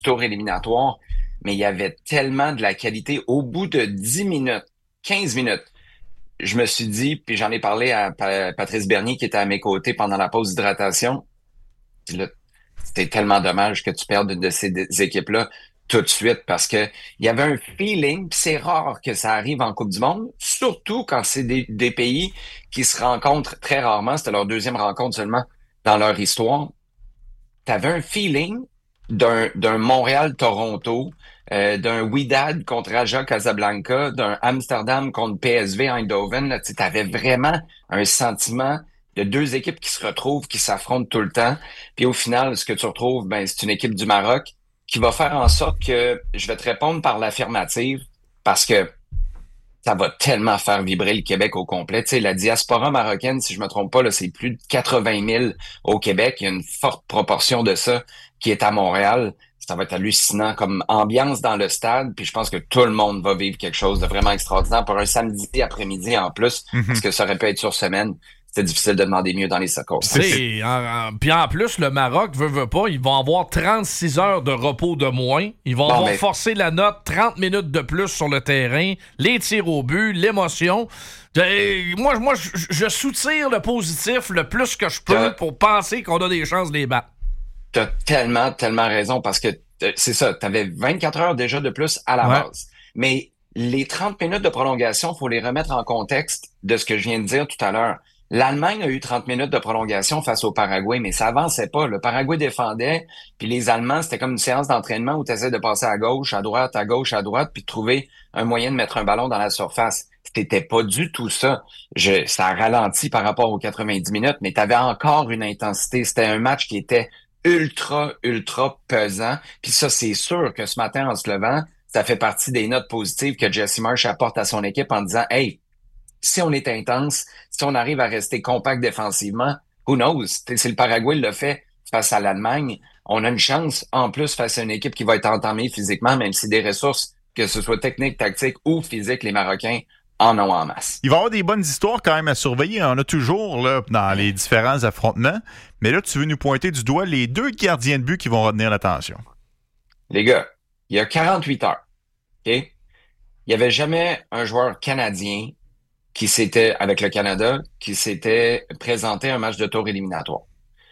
tour éliminatoire, mais il y avait tellement de la qualité. Au bout de 10 minutes, 15 minutes, je me suis dit, puis j'en ai parlé à Patrice Bernier qui était à mes côtés pendant la pause d'hydratation. Puis là, c'était tellement dommage que tu perdes une de ces équipes-là tout de suite parce que il y avait un feeling, puis c'est rare que ça arrive en Coupe du Monde, surtout quand c'est des pays qui se rencontrent très rarement. C'était leur deuxième rencontre seulement dans leur histoire. T'avais un feeling d'un Montréal-Toronto, d'un Wydad contre Raja Casablanca, d'un Amsterdam contre PSV Eindhoven. Là, tu avais vraiment un sentiment de deux équipes qui se retrouvent, qui s'affrontent tout le temps. Puis au final, ce que tu retrouves, ben, c'est une équipe du Maroc qui va faire en sorte que je vais te répondre par l'affirmative parce que ça va tellement faire vibrer le Québec au complet. Tu sais, la diaspora marocaine, si je me trompe pas, là, c'est plus de 80 000 au Québec. Il y a une forte proportion de ça qui est à Montréal. Ça va être hallucinant comme ambiance dans le stade. Puis je pense que tout le monde va vivre quelque chose de vraiment extraordinaire pour un samedi après-midi en plus, parce Mhm. que ça aurait pu être sur semaine. C'était difficile de demander mieux dans les C'est- c'est- circonstances. Puis en plus, le Maroc veut pas, ils vont avoir 36 heures de repos de moins. Ils vont Bon, avoir mais forcé la note 30 minutes de plus sur le terrain, les tirs au but, l'émotion. Je soutire le positif le plus que je peux t'as, pour penser qu'on a des chances de les battre. t'as tellement, tellement raison parce que c'est ça, t'avais 24 heures déjà de plus à la Ouais. base. Mais les 30 minutes de prolongation, faut les remettre en contexte de ce que je viens de dire tout à l'heure. L'Allemagne a eu 30 minutes de prolongation face au Paraguay, mais ça avançait pas. Le Paraguay défendait, puis les Allemands, c'était comme une séance d'entraînement où tu essaies de passer à gauche, à droite, à gauche, à droite, puis de trouver un moyen de mettre un ballon dans la surface. C'était pas du tout ça. Ça a ralenti par rapport aux 90 minutes, mais tu avais encore une intensité. C'était un match qui était ultra, ultra pesant. Puis ça, c'est sûr que ce matin, en se levant, ça fait partie des notes positives que Jesse Marsh apporte à son équipe en disant, hey, si on est intense, si on arrive à rester compact défensivement, who knows? Si le Paraguay le fait face à l'Allemagne, on a une chance en plus face à une équipe qui va être entamée physiquement, même si des ressources, que ce soit techniques, tactiques ou physiques, les Marocains en ont en masse. Il va y avoir des bonnes histoires quand même à surveiller. On a toujours là, dans les différents affrontements. Mais là, tu veux nous pointer du doigt les deux gardiens de but qui vont retenir l'attention. Les gars, il y a 48 heures, OK? Il n'y avait jamais un joueur canadien qui s'était, avec le Canada, qui s'était présenté à un match de tour éliminatoire.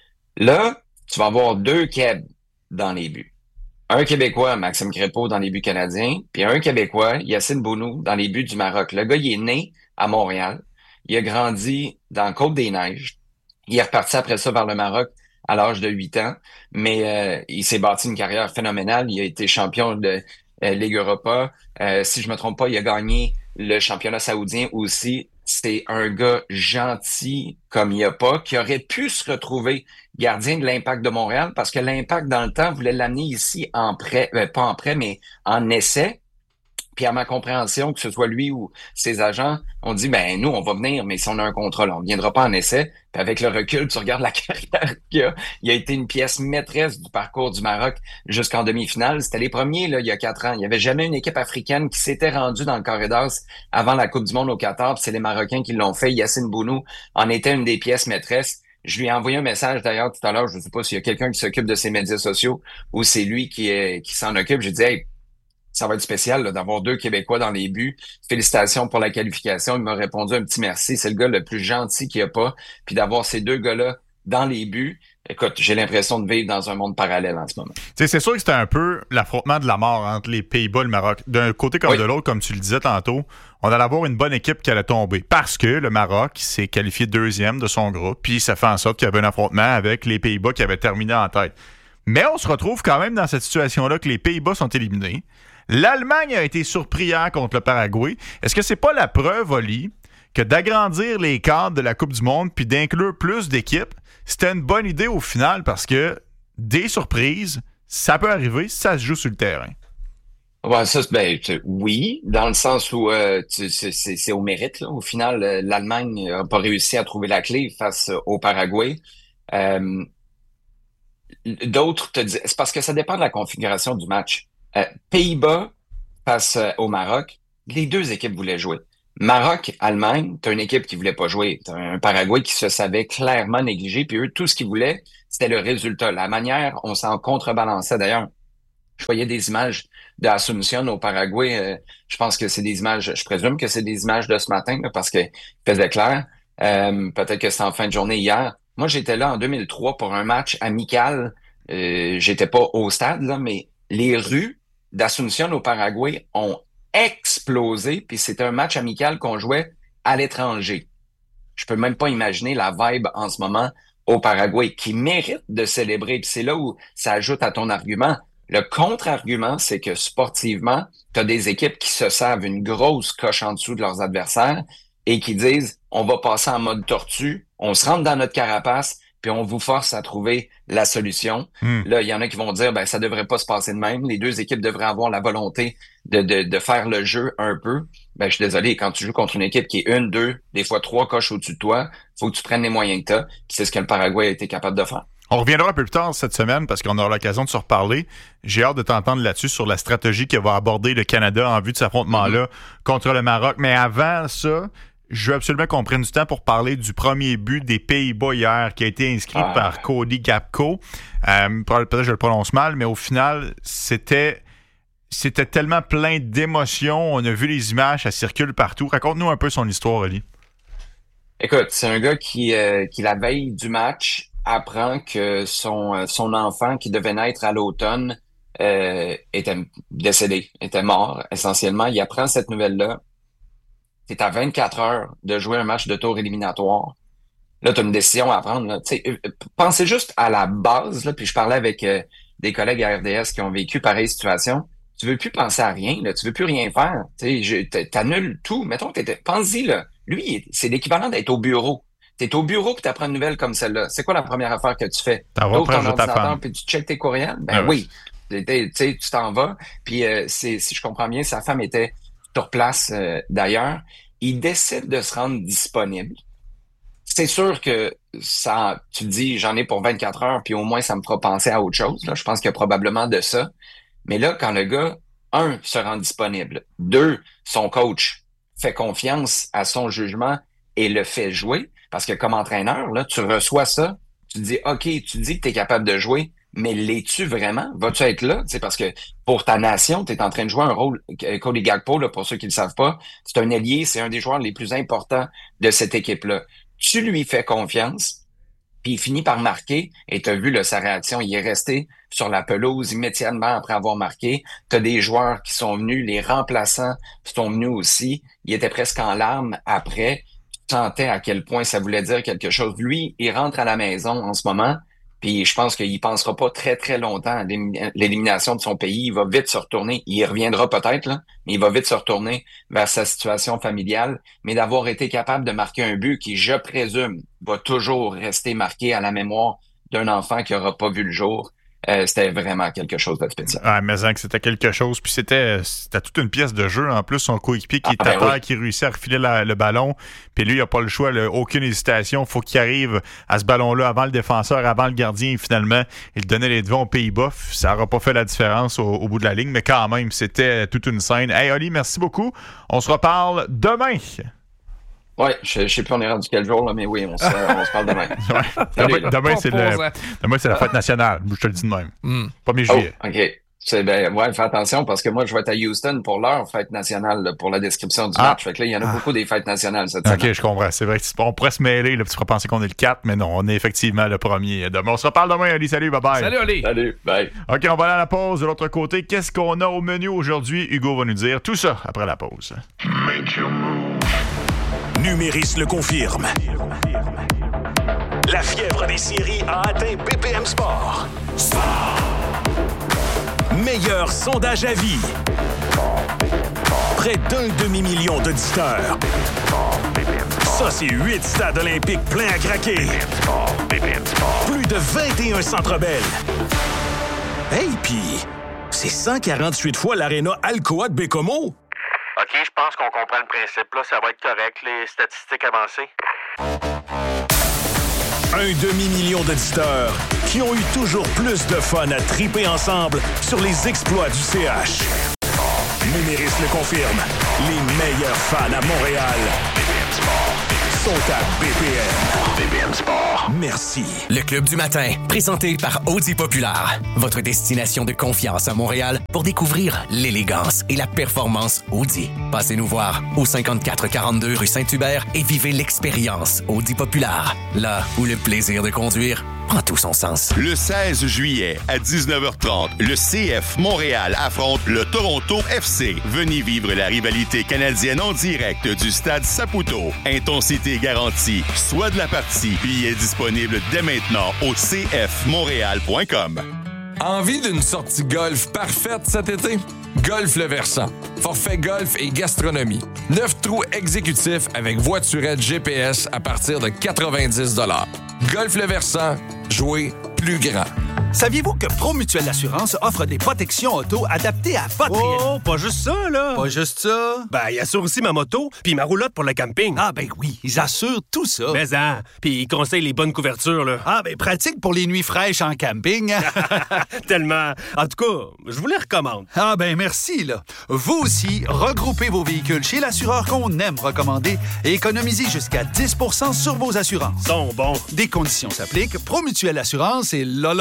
Là, tu vas avoir deux Keb dans les buts. Un Québécois, Maxime Crépeau, dans les buts canadiens, puis un Québécois, Yacine Bounou, dans les buts du Maroc. Le gars, il est né à Montréal. Il a grandi dans Côte-des-Neiges. Il est reparti après ça vers le Maroc à l'âge de 8 ans, mais il s'est bâti une carrière phénoménale. Il a été champion de Ligue Europa. Si je me trompe pas, il a gagné le championnat saoudien aussi. C'est un gars gentil comme il n'y a pas, qui aurait pu se retrouver gardien de l'Impact de Montréal parce que l'Impact, dans le temps, voulait l'amener ici en prêt, pas en prêt, mais en essai. Puis à ma compréhension, que ce soit lui ou ses agents, on dit, ben nous, on va venir, mais si on a un contrat, là, on ne viendra pas en essai. Puis avec le recul, tu regardes la carrière qu'il a. Il a été une pièce maîtresse du parcours du Maroc jusqu'en demi-finale. C'était les premiers, là, il y a 4 ans. Il n'y avait jamais une équipe africaine qui s'était rendue dans le corridor avant la Coupe du Monde au Qatar. Puis c'est les Marocains qui l'ont fait. Yacine Bounou en était une des pièces maîtresses. Je lui ai envoyé un message d'ailleurs tout à l'heure. Je ne sais pas s'il y a quelqu'un qui s'occupe de ses médias sociaux ou c'est lui qui s'en occupe. J'ai dit, hey, ça va être spécial là, d'avoir deux Québécois dans les buts. Félicitations pour la qualification. Il m'a répondu un petit merci. C'est le gars le plus gentil qu'il n'y a pas. Puis d'avoir ces deux gars-là dans les buts, écoute, j'ai l'impression de vivre dans un monde parallèle en ce moment. Tu sais, c'est sûr que c'était un peu l'affrontement de la mort entre les Pays-Bas et le Maroc. D'un côté comme Oui, de l'autre, comme tu le disais tantôt, on allait avoir une bonne équipe qui allait tomber. Parce que le Maroc s'est qualifié deuxième de son groupe, puis ça fait en sorte qu'il y avait un affrontement avec les Pays-Bas qui avaient terminé en tête. Mais on se retrouve quand même dans cette situation-là que les Pays-Bas sont éliminés. L'Allemagne a été surpris hier contre le Paraguay. Est-ce que c'est pas la preuve, Oli, que d'agrandir les cadres de la Coupe du Monde puis d'inclure plus d'équipes, c'était une bonne idée au final parce que des surprises, ça peut arriver si ça se joue sur le terrain. ouais, ça, oui, dans le sens où c'est au mérite. Là. Au final, l'Allemagne n'a pas réussi à trouver la clé face au Paraguay. Euh, D'autres te disent, c'est parce que ça dépend de la configuration du match. Pays-Bas face au Maroc, les deux équipes voulaient jouer. Maroc-Allemagne, t'as une équipe qui voulait pas jouer. T'as un Paraguay qui se savait clairement négligé, puis eux, tout ce qu'ils voulaient, c'était le résultat. La manière, on s'en contrebalançait d'ailleurs. Je voyais des images d'Asunción au Paraguay. Je pense que c'est des images, je présume que c'est des images de ce matin là, parce qu'il faisait clair. Peut-être que c'était en fin de journée hier. Moi, j'étais là en 2003 pour un match amical. J'étais pas au stade, là, mais les rues d'Asunción au Paraguay ont explosé. Puis c'était un match amical qu'on jouait à l'étranger. Je peux même pas imaginer la vibe en ce moment au Paraguay qui mérite de célébrer. Puis c'est là où ça ajoute à ton argument. Le contre-argument, c'est que sportivement, tu as des équipes qui se savent une grosse coche en dessous de leurs adversaires et qui disent on va passer en mode tortue, on se rentre dans notre carapace, puis on vous force à trouver la solution. Là, il y en a qui vont dire ben ça devrait pas se passer de même. Les deux équipes devraient avoir la volonté de faire le jeu un peu. Ben je suis désolé, quand tu joues contre une équipe qui est 1, 2, des fois 3 coches au-dessus de toi, faut que tu prennes les moyens que tu as. Puis c'est ce que le Paraguay a été capable de faire. On reviendra un peu plus tard cette semaine parce qu'on aura l'occasion de se reparler. J'ai hâte de t'entendre là-dessus sur la stratégie que va aborder le Canada en vue de cet affrontement-là contre le Maroc. Mais avant ça, je veux absolument qu'on prenne du temps pour parler du premier but des Pays-Bas hier qui a été inscrit par Cody Gakpo. Peut-être que je le prononce mal, mais au final, c'était tellement plein d'émotions. On a vu les images, ça circule partout. Raconte-nous un peu son histoire, Oli. Écoute, c'est un gars qui la veille du match apprend que son enfant qui devait naître à l'automne était décédé, était mort essentiellement. Il apprend cette nouvelle-là. C'est à 24 heures de jouer un match de tour éliminatoire. Là, tu as une décision à prendre. Là. Pensez juste à la base, là, puis je parlais avec des collègues à RDS qui ont vécu pareille situation. Tu veux plus penser à rien, là, tu veux plus rien faire. T'annules tout. Mettons, pense-y, là. Lui, c'est l'équivalent d'être au bureau. T'es au bureau puis t'apprends une nouvelle comme celle-là. C'est quoi la première affaire que tu fais? T'ouvres ton ordinateur puis tu checkes tes courriels? Ben oui. Tu t'en vas. Puis si je comprends bien, sa femme était sur place d'ailleurs. Il décide de se rendre disponible. C'est sûr que ça, tu te dis, j'en ai pour 24 heures puis au moins ça me fera penser à autre chose. Là. Je pense qu'il y a probablement de ça. Mais là, quand le gars, 1, se rend disponible, 2, son coach fait confiance à son jugement et le fait jouer, parce que comme entraîneur, là, tu reçois ça, tu te dis, OK, tu dis que tu es capable de jouer, mais l'es-tu vraiment? Vas-tu être là? T'sais, parce que pour ta nation, tu es en train de jouer un rôle. Cody Gakpo, là, pour ceux qui ne le savent pas, c'est un ailier, c'est un des joueurs les plus importants de cette équipe-là. Tu lui fais confiance, puis il finit par marquer, et tu as vu là, sa réaction, il est resté sur la pelouse immédiatement après avoir marqué. Tu as des joueurs qui sont venus, les remplaçants sont venus aussi. Il était presque en larmes après. Tu sentais à quel point ça voulait dire quelque chose. Lui, il rentre à la maison en ce moment, puis je pense qu'il pensera pas très, très longtemps à l'élimination de son pays. Il va vite se retourner. Il y reviendra peut-être, là, mais il va vite se retourner vers sa situation familiale. Mais d'avoir été capable de marquer un but qui, je présume, va toujours rester marqué à la mémoire d'un enfant qui aura pas vu le jour, c'était vraiment quelque chose de spécial. Ah, mais c'était quelque chose. Puis c'était toute une pièce de jeu. En plus, son coéquipier qui est à terre, qui réussit à refiler le ballon. Puis lui, il n'a pas le choix, aucune hésitation. Il faut qu'il arrive à ce ballon-là avant le défenseur, avant le gardien. Et finalement, il donnait les devants aux Pays-Bas. Ça n'aura pas fait la différence au bout de la ligne. Mais quand même, c'était toute une scène. Hey, Oli, merci beaucoup. On se reparle demain. Oui, je sais plus on est rendu quel jour, là, mais oui, on se parle demain. Ouais. Demain, c'est la fête nationale. Je te le dis de même. 1er juillet. Oh, OK. Fais attention parce que moi, je vais être à Houston pour leur fête nationale, là, pour la description du match. Fait que là, il y en a beaucoup des fêtes nationales cette semaine. OK, je comprends. C'est vrai qu'on pourrait se mêler, là, tu feras penser qu'on est le 4, mais non, on est effectivement le 1er. Demain, on se reparle demain, Ali. Salut, bye-bye. Salut, Ali. Salut, bye. OK, on va aller à la pause. De l'autre côté, qu'est-ce qu'on a au menu aujourd'hui? Hugo va nous dire tout ça après la pause. Numéris le confirme. La fièvre des séries a atteint BPM Sport. Meilleur sondage à vie. Près d'1 demi-million d'auditeurs. Ça, c'est 8 stades olympiques pleins à craquer. Plus de 21 centres belles. Hey, pis c'est 148 fois l'aréna Alcoa de Bécomo. OK, je pense qu'on comprend le principe. Là, ça va être correct, les statistiques avancées. 1 demi-million d'auditeurs qui ont eu toujours plus de fun à triper ensemble sur les exploits du CH. Numéris le confirme. Les meilleurs fans à Montréal sont à BPM. BPM Sport. Merci. Le Club du matin, présenté par Audi Populaire. Votre destination de confiance à Montréal pour découvrir l'élégance et la performance Audi. Passez nous voir au 5442 rue Saint-Hubert et vivez l'expérience Audi Populaire. Là où le plaisir de conduire prend tout son sens. Le 16 juillet à 19h30, le CF Montréal affronte le Toronto FC. Venez vivre la rivalité canadienne en direct du stade Saputo. Intensité garantie. Soit de la partie. Billets disponibles dès maintenant au cfmontréal.com. Envie d'une sortie golf parfaite cet été? Golf Le Versant. Forfait golf et gastronomie. 9 trous exécutifs avec voiturette GPS à partir de 90 $. Golf Le Versant. Jouer plus grand. Saviez-vous que Promutuelle Assurance offre des protections auto adaptées à votre réalité? Oh, pas juste ça, là! Pas juste ça? Ben, ils assurent aussi ma moto puis ma roulotte pour le camping. Ah, ben oui, ils assurent tout ça. Mais puis ils conseillent les bonnes couvertures, là. Ah, ben pratique pour les nuits fraîches en camping. Tellement. En tout cas, je vous les recommande. Ah, ben merci, là. Vous aussi, regroupez vos véhicules chez l'assureur qu'on aime recommander et économisez jusqu'à 10 % sur vos assurances. Sont bons. Des conditions s'appliquent. Promutuelle Assurance et là.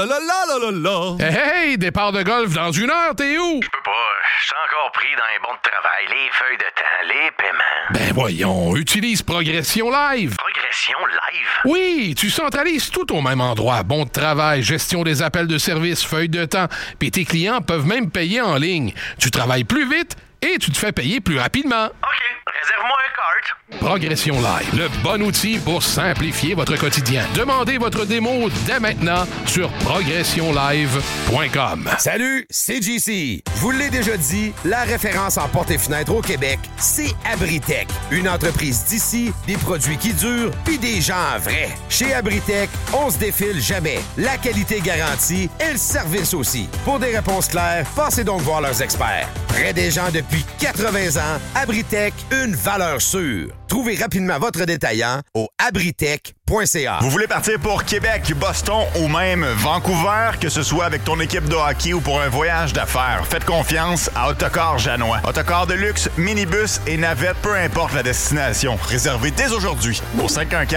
Hey, départ de golf dans 1 heure, t'es où? Je peux pas, je suis encore pris dans les bons de travail, les feuilles de temps, les paiements. Ben voyons, utilise Progression Live. Progression Live? Oui, tu centralises tout au même endroit. Bon de travail, gestion des appels de service, feuilles de temps, puis tes clients peuvent même payer en ligne. Tu travailles plus vite et tu te fais payer plus rapidement. OK, réserve-moi un cart. Progression Live, le bon outil pour simplifier votre quotidien. Demandez votre démo dès maintenant sur progressionlive.com. Salut, c'est JC. Je vous l'ai déjà dit, la référence en portes et fenêtres au Québec, c'est Abritech. Une entreprise d'ici, des produits qui durent, puis des gens vrais. Chez Abritech, on se défile jamais. La qualité garantie et le service aussi. Pour des réponses claires, passez donc voir leurs experts. Près des gens depuis 80 ans, Abritech, une valeur sûre. Trouvez rapidement votre détaillant au abritech.ca. Vous voulez partir pour Québec, Boston ou même Vancouver, que ce soit avec ton équipe de hockey ou pour un voyage d'affaires, faites confiance à Autocar Janois. Autocar de luxe, minibus et navette, peu importe la destination. Réservez dès aujourd'hui au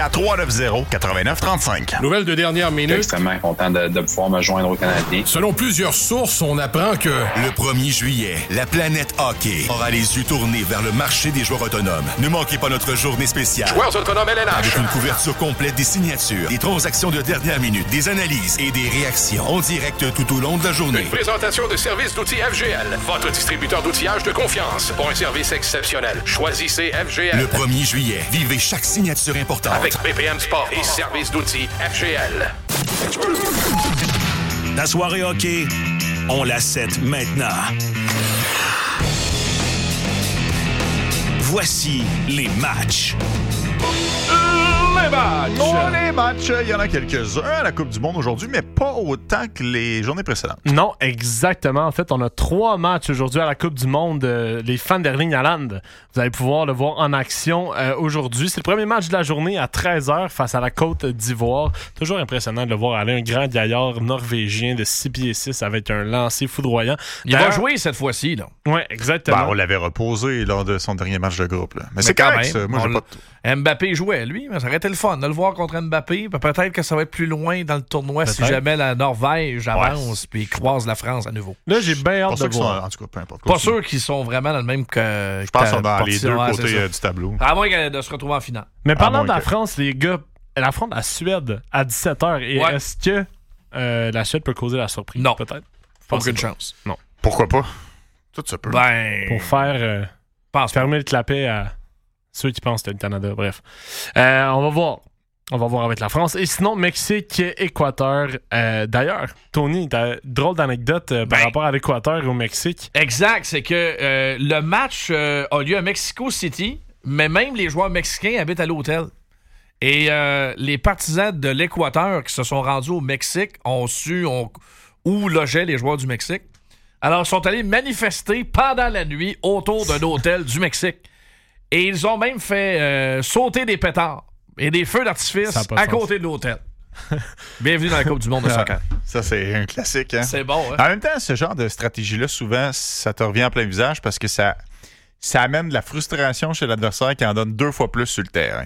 514-390-8935. Nouvelle de dernière Je suis minute. extrêmement content de pouvoir me joindre aux Canadiens. Selon plusieurs sources, on apprend que... Le 1er juillet, la planète hockey aura les yeux tournés vers le marché des joueurs autonomes. Ne manquez pas notre journée spéciale. Joueurs autonomes LNH. Avec une couverture complète des signatures, des transactions de dernière minute, des analyses et des réactions en direct tout au long de la journée. Une présentation de services d'outils FGL. Votre distributeur d'outillage de confiance. Pour un service exceptionnel. Choisissez FGL. Le 1er juillet, vivez chaque signature importante. Avec BPM Sport et services d'outils FGL. Ta soirée hockey, on la set maintenant. Voici les matchs. Les matchs, il y en a quelques-uns à la Coupe du Monde aujourd'hui, mais pas autant que les journées précédentes. Non, exactement. En fait, on a 3 matchs aujourd'hui à la Coupe du Monde. Les fans d'Erling Haaland, vous allez pouvoir le voir en action aujourd'hui. C'est le premier match de la journée à 13h face à la Côte d'Ivoire. Toujours impressionnant de le voir aller, un grand gaillard norvégien de 6 pieds 6 avec un lancer foudroyant. Il va jouer cette fois-ci, là. Oui, exactement. Ben, on l'avait reposé lors de son dernier match de groupe. Là. Mais c'est correct, ça. Moi, j'ai pas Mbappé jouait, lui, mais ça aurait été le fun de le voir contre Mbappé. Peut-être que ça va être plus loin dans le tournoi si jamais la Norvège avance puis croise la France à nouveau. Là, j'ai bien hâte de voir. En tout cas, peu importe. Pas sûr qu'ils sont vraiment dans le même que. Je pense qu'ils sont dans les deux côtés du tableau. À moins de se retrouver en finale. Mais parlant de la France, les gars, elle affronte la Suède à 17h. Et est-ce que la Suède peut causer la surprise? Non. Peut-être. Aucune chance. Non. Pourquoi pas? Tout ça peut. Pour faire fermer le clapet à ceux qui pensent que c'est le Canada. Bref. On va voir. On va voir avec la France. Et sinon, Mexique, Équateur. D'ailleurs, Tony, t'as drôle d'anecdote par rapport à l'Équateur et au Mexique. Exact. C'est que le match a lieu à Mexico City, mais même les joueurs mexicains habitent à l'hôtel. Et les partisans de l'Équateur qui se sont rendus au Mexique ont su où logeaient les joueurs du Mexique. Alors, ils sont allés manifester pendant la nuit autour d'un hôtel du Mexique. Et ils ont même fait sauter des pétards et des feux d'artifice à côté de l'hôtel. Bienvenue dans la Coupe du monde de soccer. Ça, c'est un classique. Hein? C'est bon. Hein? En même temps, ce genre de stratégie-là, souvent, ça te revient en plein visage parce que ça amène de la frustration chez l'adversaire qui en donne 2 fois plus sur le terrain. Ouais.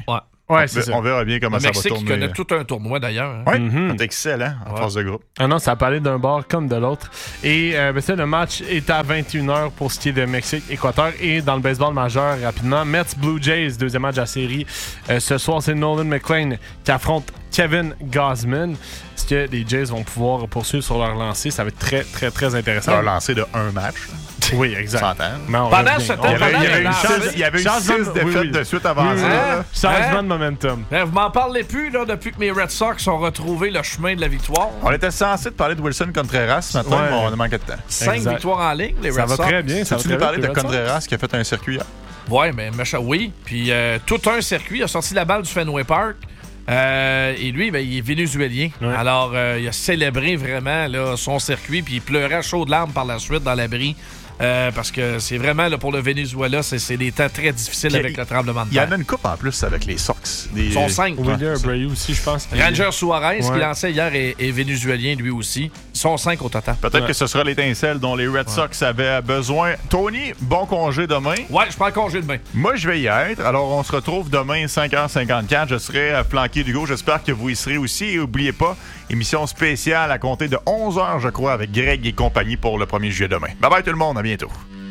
Ouais, c'est ça. On verra bien comment Le ça va Mexique tourner. connaît tout un tournoi, d'ailleurs. Hein. Oui, c'est excellent en phase de groupe. Ah non, ça a parlé d'un bord comme de l'autre. Et le match est à 21h pour ce qui est de Mexique-Équateur. Et dans le baseball majeur, rapidement, Mets-Blue Jays, deuxième match de la série. Ce soir, c'est Nolan McLean qui affronte Kevin Gausman. Est-ce que les Jays vont pouvoir poursuivre sur leur lancée? Ça va être très, très, très intéressant. Leur lancée de un match. Oui, exact. Pendant ce temps, il y avait eu 6 défaites de suite avant ça. Changement de momentum. Vous m'en parlez plus là, depuis que mes Red Sox ont retrouvé le chemin de la victoire. On était censé de parler de Wilson Contreras ce matin, mais on a manqué de temps. 5 victoires en ligne, les Red Sox. Ça va très bien. Tu nous parlais de Contreras qui a fait un circuit hier? Ouais, mais oui. Puis tout un circuit. Il a sorti la balle du Fenway Park. Et lui, il est vénézuélien. Ouais. Alors, il a célébré vraiment là, son circuit, puis il pleurait à chaudes larmes par la suite dans l'abri. Parce que c'est vraiment, là, pour le Venezuela, c'est des temps très difficiles avec le tremblement de terre. Il y avait une coupe en plus avec les Sox. Ils sont 5. William Abreu aussi, je pense. Ranger Suarez, qui lançait hier, est vénézuélien lui aussi. Ils sont 5 au total. Peut-être que ce sera l'étincelle dont les Red Sox avaient besoin. Tony, bon congé demain. Ouais, je prends congé demain. Moi, je vais y être. Alors, on se retrouve demain, 5h54. Je serai flanqué d'Hugo. J'espère que vous y serez aussi. Et n'oubliez pas, émission spéciale à compter de 11h, je crois, avec Greg et compagnie pour le 1er juillet demain. Bye bye tout le monde. À bientôt.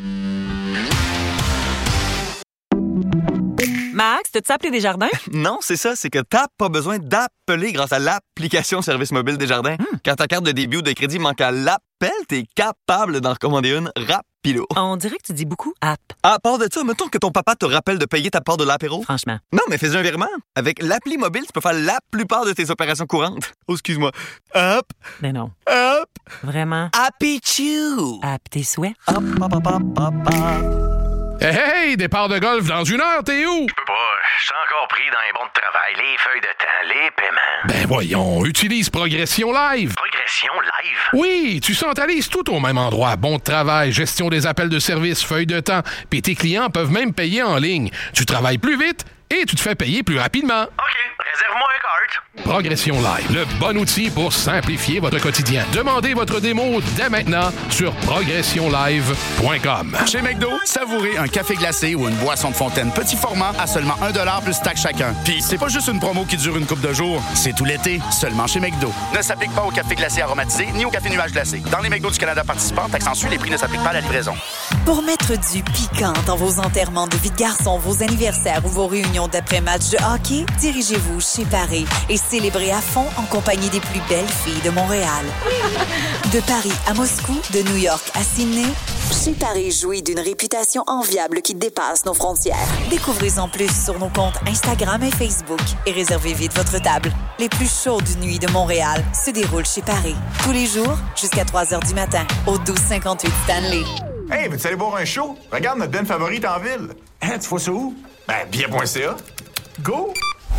Max, t'as-tu appelé Desjardins? Non, c'est ça, c'est que t'as pas besoin d'appeler grâce à l'application Service Mobile Desjardins. Quand ta carte de débit ou de crédit manque à l'appel, t'es capable d'en recommander une rapido. On dirait que tu dis beaucoup app. À part de ça, mettons que ton papa te rappelle de payer ta part de l'apéro. Franchement. Non, mais fais un virement. Avec l'appli mobile, tu peux faire la plupart de tes opérations courantes. Oh, excuse-moi. Hop. Mais non. Hop. Vraiment. Happy Chew. App tes souhaits. Hop, hop, hop, hop, hop, hop. Hey, départ de golf dans 1 heure, t'es où? Je peux pas, je suis encore pris dans les bons de travail, les feuilles de temps, les paiements. Ben voyons, utilise Progression Live. Progression Live? Oui, tu centralises tout au même endroit. Bon de travail, gestion des appels de service, feuilles de temps, puis tes clients peuvent même payer en ligne. Tu travailles plus vite et tu te fais payer plus rapidement. OK, réserve-moi un cart. Progression Live, le bon outil pour simplifier votre quotidien. Demandez votre démo dès maintenant sur progressionlive.com. Chez McDo, savourez un café glacé ou une boisson de fontaine petit format à seulement 1$ plus taxe chacun. Puis c'est pas juste une promo qui dure une couple de jours, c'est tout l'été, seulement chez McDo. Ne s'applique pas au café glacé aromatisé ni au café nuage glacé. Dans les McDo du Canada participants, taxe en Suisse, les prix ne s'appliquent pas à la livraison. Pour mettre du piquant dans vos enterrements de vie de garçon, vos anniversaires ou vos réunions d'après-match de hockey, dirigez-vous chez Paris et célébrez à fond en compagnie des plus belles filles de Montréal. De Paris à Moscou, de New York à Sydney, chez Paris jouit d'une réputation enviable qui dépasse nos frontières. Découvrez-en plus sur nos comptes Instagram et Facebook et réservez vite votre table. Les plus chaudes nuits de Montréal se déroulent chez Paris. Tous les jours, jusqu'à 3h du matin, au 1258 Stanley. Hey, veux-tu aller voir un show? Regarde notre band favorite en ville. Hein, tu vois ça où? Ben, billet.ca. Go!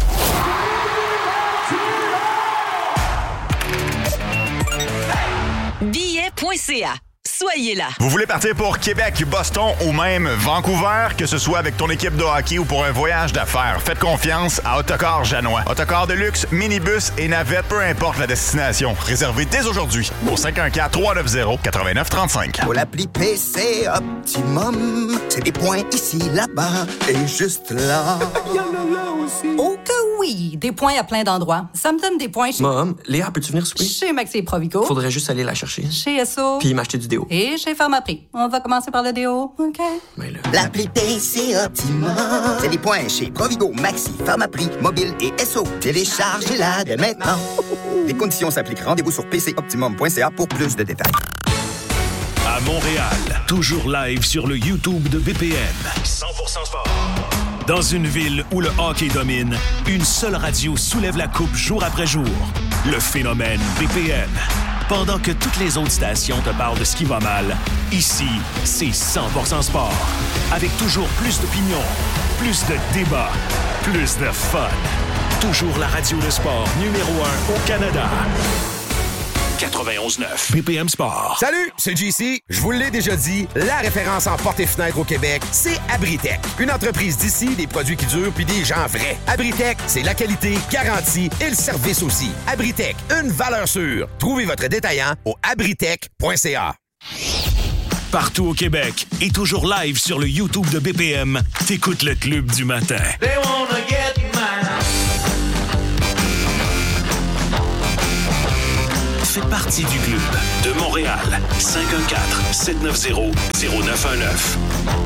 Billet.ca. Soyez là. Vous voulez partir pour Québec, Boston ou même Vancouver, que ce soit avec ton équipe de hockey ou pour un voyage d'affaires, faites confiance à Autocar Janois. Autocar de luxe, minibus et navette, peu importe la destination. Réservez dès aujourd'hui au 514-390-8935. Pour l'appli PC Optimum, c'est des points ici, là-bas et juste là. Oh que oui! Des points à plein d'endroits. Ça me donne des points chez... Mom, Léa, peux-tu venir souper? Chez Maxi et Provigo. Faudrait juste aller la chercher. Chez Esso. Puis m'acheter du déo. Et chez Pharmaprix. On va commencer par le déo, OK? Mais là... L'appli PC Optimum, c'est des points chez Provigo, Maxi, Pharmaprix, Mobile et Esso. Téléchargez-la dès maintenant. Les conditions s'appliquent. Rendez-vous sur pcoptimum.ca pour plus de détails. À Montréal, toujours live sur le YouTube de BPM. 100% sport. Dans une ville où le hockey domine, une seule radio soulève la coupe jour après jour. Le phénomène BPM. Pendant que toutes les autres stations te parlent de ce qui va mal, ici, c'est 100% sport. Avec toujours plus d'opinions, plus de débats, plus de fun. Toujours la radio de sport numéro 1 au Canada. 91.9 BPM Sport. Salut, c'est JC. Je vous l'ai déjà dit, la référence en portes et fenêtres au Québec, c'est Abritech. Une entreprise d'ici, des produits qui durent puis des gens vrais. Abritech, c'est la qualité, garantie et le service aussi. Abritech, une valeur sûre. Trouvez votre détaillant au abritech.ca. Partout au Québec et toujours live sur le YouTube de BPM, t'écoutes le Club du matin. They wanna get mine. fait partie du club. De Montréal, 514-790-0919.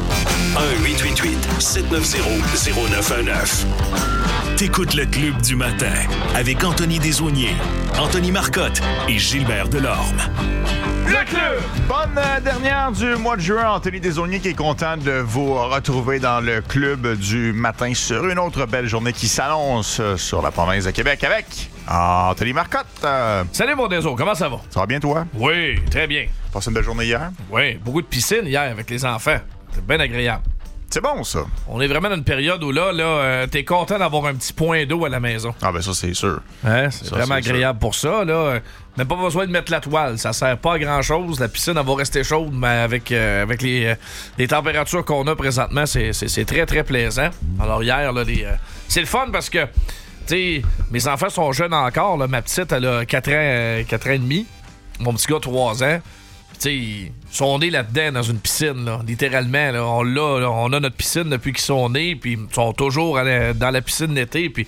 1-888-790-0919. T'écoutes le Club du matin avec Anthony Desaulniers, Anthony Marcotte et Gilbert Delorme. Le club! Bonne dernière du mois de juin. Anthony Desaulniers qui est content de vous retrouver dans le club du matin sur une autre belle journée qui s'annonce sur la province de Québec avec Anthony Marcotte. Salut mon Deso, comment ça va? Ça va bien toi? Oui, très bien. Passé une belle journée hier? Oui, beaucoup de piscine hier avec les enfants. C'est bien agréable. C'est bon, ça. On est vraiment dans une période où là t'es content d'avoir un petit point d'eau à la maison. Ah ben ça, c'est sûr. Hein, c'est vraiment agréable pour ça. Là. Même pas besoin de mettre la toile. Ça sert pas à grand-chose. La piscine, elle va rester chaude, mais avec les températures qu'on a présentement, c'est très, très plaisant. Alors hier, là, c'est le fun parce que, tu sais, mes enfants sont jeunes encore. Là. Ma petite, elle a 4 ans et demi. Mon petit gars, 3 ans. Ils sont nés là-dedans, dans une piscine, là, littéralement. Là, on a notre piscine depuis qu'ils sont nés, puis ils sont toujours dans la piscine l'été. Puis,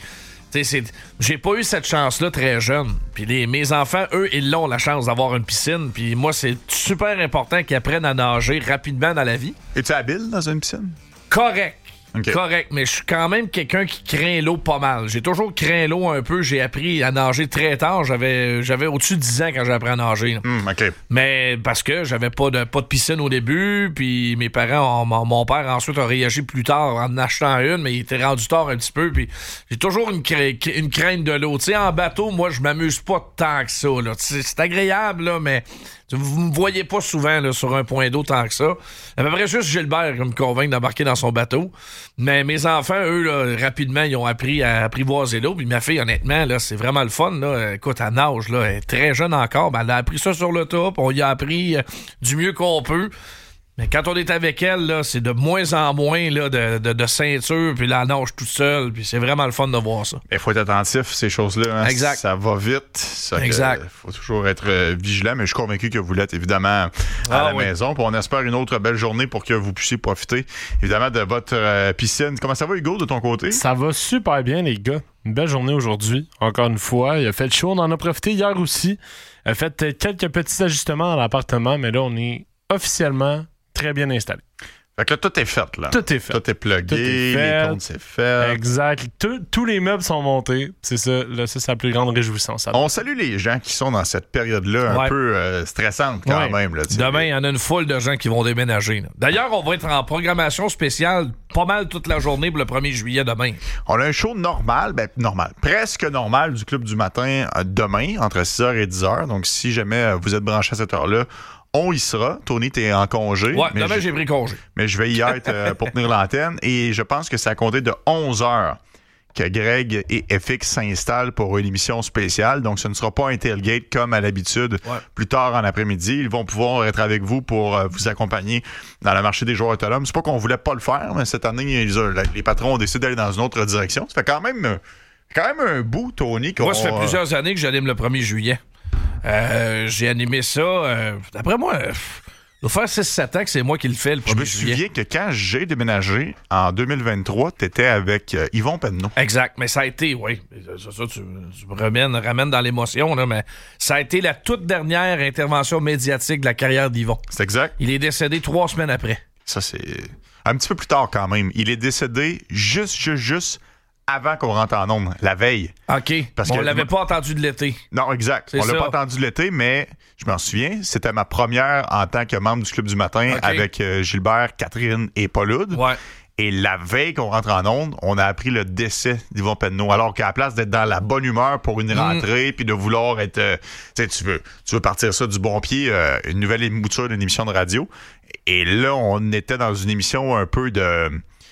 j'ai pas eu cette chance-là très jeune. Puis mes enfants, eux, ils l'ont la chance d'avoir une piscine. Puis moi, c'est super important qu'ils apprennent à nager rapidement dans la vie. Es-tu habile dans une piscine? Correct. Okay. Correct, mais je suis quand même quelqu'un qui craint l'eau pas mal. J'ai toujours craint l'eau un peu. J'ai appris à nager très tard. J'avais au-dessus de 10 ans quand j'ai appris à nager. Okay. Mais parce que j'avais pas de piscine au début, puis mes parents, mon père ensuite a réagi plus tard en achetant une, mais il était rendu tard un petit peu. Puis j'ai toujours une crainte de l'eau. Tu sais, en bateau, moi, je m'amuse pas tant que ça. Là. C'est agréable, là, mais vous me voyez pas souvent là, sur un point d'eau tant que ça. À peu près juste Gilbert qui me convainc d'embarquer dans son bateau. Mais mes enfants, eux, là, rapidement, ils ont appris à apprivoiser l'eau. Puis ma fille, honnêtement, là, c'est vraiment le fun. Là. Écoute, elle nage, là, elle est très jeune encore. Ben, elle a appris ça sur le top. On y a appris du mieux qu'on peut. Mais quand on est avec elle, là, c'est de moins en moins là, de ceinture, puis la nage tout seul, puis c'est vraiment le fun de voir ça. Il faut être attentif, ces choses-là. Hein? Exact. Ça va vite. Exact. Il faut toujours être vigilant, mais je suis convaincu que vous l'êtes évidemment à la maison. Puis on espère une autre belle journée pour que vous puissiez profiter évidemment de votre piscine. Comment ça va, Hugo, de ton côté? Ça va super bien, les gars. Une belle journée aujourd'hui, encore une fois. Il a fait chaud, on en a profité hier aussi. Il a fait quelques petits ajustements dans l'appartement, mais là, on est officiellement très bien installé. Fait que là, tout est fait, là. Tout est fait. Tout est plugué, les comptes, c'est fait. Exact. Tous les meubles sont montés. C'est ça. Là, c'est la plus grande réjouissance. On salue les gens qui sont dans cette période-là un peu stressante quand même. Là, demain, il y en a une foule de gens qui vont déménager. Là. D'ailleurs, on va être en programmation spéciale pas mal toute la journée pour le 1er juillet demain. On a un show normal, presque normal du Club du matin demain, entre 6h et 10h. Donc, si jamais vous êtes branché à cette heure-là, on y sera. Tony, t'es en congé. Ouais, demain, j'ai pris congé. Mais je vais y être pour tenir l'antenne. Et je pense que c'est à compter de 11h que Greg et FX s'installent pour une émission spéciale. Donc, ce ne sera pas un tailgate comme à l'habitude. Ouais. Plus tard en après-midi, ils vont pouvoir être avec vous pour vous accompagner dans le marché des joueurs autonomes. C'est pas qu'on voulait pas le faire, mais cette année, les patrons ont décidé d'aller dans une autre direction. Ça fait quand même un bout, Tony. Moi, ça fait plusieurs années que j'anime le 1er juillet. J'ai animé ça. D'après moi, il va faire 6-7 ans que c'est moi qui le fais le 1er juillet. Je me souviens que quand j'ai déménagé en 2023, t'étais avec Yvon Penneau. Exact, mais ça a été, oui. Ça, tu me ramènes dans l'émotion, là, mais ça a été la toute dernière intervention médiatique de la carrière d'Yvon. C'est exact. Il est décédé 3 semaines après. Ça, c'est un petit peu plus tard quand même. Il est décédé juste avant qu'on rentre en ondes, la veille. OK. Parce on l'avait pas entendu de l'été. Non, exact. On l'a pas entendu de l'été, mais je m'en souviens, c'était ma première en tant que membre du Club du matin avec Gilbert, Catherine et Paul Hood. Ouais. Et la veille qu'on rentre en ondes, on a appris le décès d'Yvon Penneau. Alors qu'à la place d'être dans la bonne humeur pour une rentrée, puis de vouloir être... tu veux partir ça du bon pied, une nouvelle mouture d'une émission de radio. Et là, on était dans une émission un peu de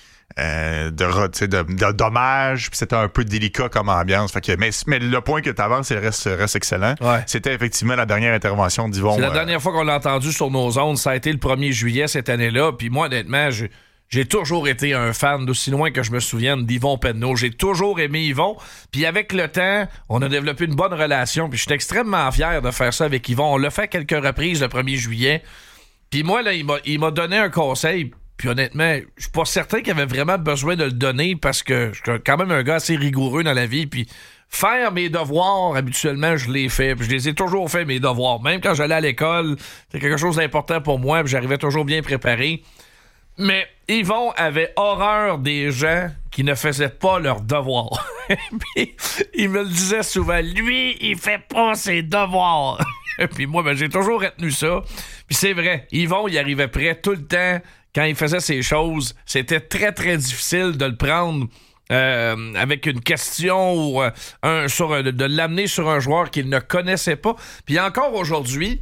dommages, puis c'était un peu délicat comme ambiance. Fait que, mais le point que tu avances, il reste excellent. Ouais. C'était effectivement la dernière intervention d'Yvon. C'est la dernière fois qu'on l'a entendu sur nos ondes, ça a été le 1er juillet cette année-là. Puis moi, honnêtement, j'ai toujours été un fan, d'aussi loin que je me souvienne, d'Yvon Penneau. J'ai toujours aimé Yvon. Puis avec le temps, on a développé une bonne relation. Puis je suis extrêmement fier de faire ça avec Yvon. On l'a fait à quelques reprises le 1er juillet. Puis moi, là, il m'a donné un conseil. Puis honnêtement, je suis pas certain qu'il avait vraiment besoin de le donner parce que je suis quand même un gars assez rigoureux dans la vie. Puis faire mes devoirs, habituellement, je les fais. Puis je les ai toujours fait, mes devoirs. Même quand j'allais à l'école, c'était quelque chose d'important pour moi, puis j'arrivais toujours bien préparé. Mais Yvon avait horreur des gens qui ne faisaient pas leurs devoirs. Puis il me le disait souvent, lui, il fait pas ses devoirs. Puis moi, j'ai toujours retenu ça. Puis c'est vrai, Yvon, il arrivait prêt tout le temps. Quand il faisait ses choses, c'était très, très difficile de le prendre avec une question ou de l'amener sur un joueur qu'il ne connaissait pas. Puis encore aujourd'hui,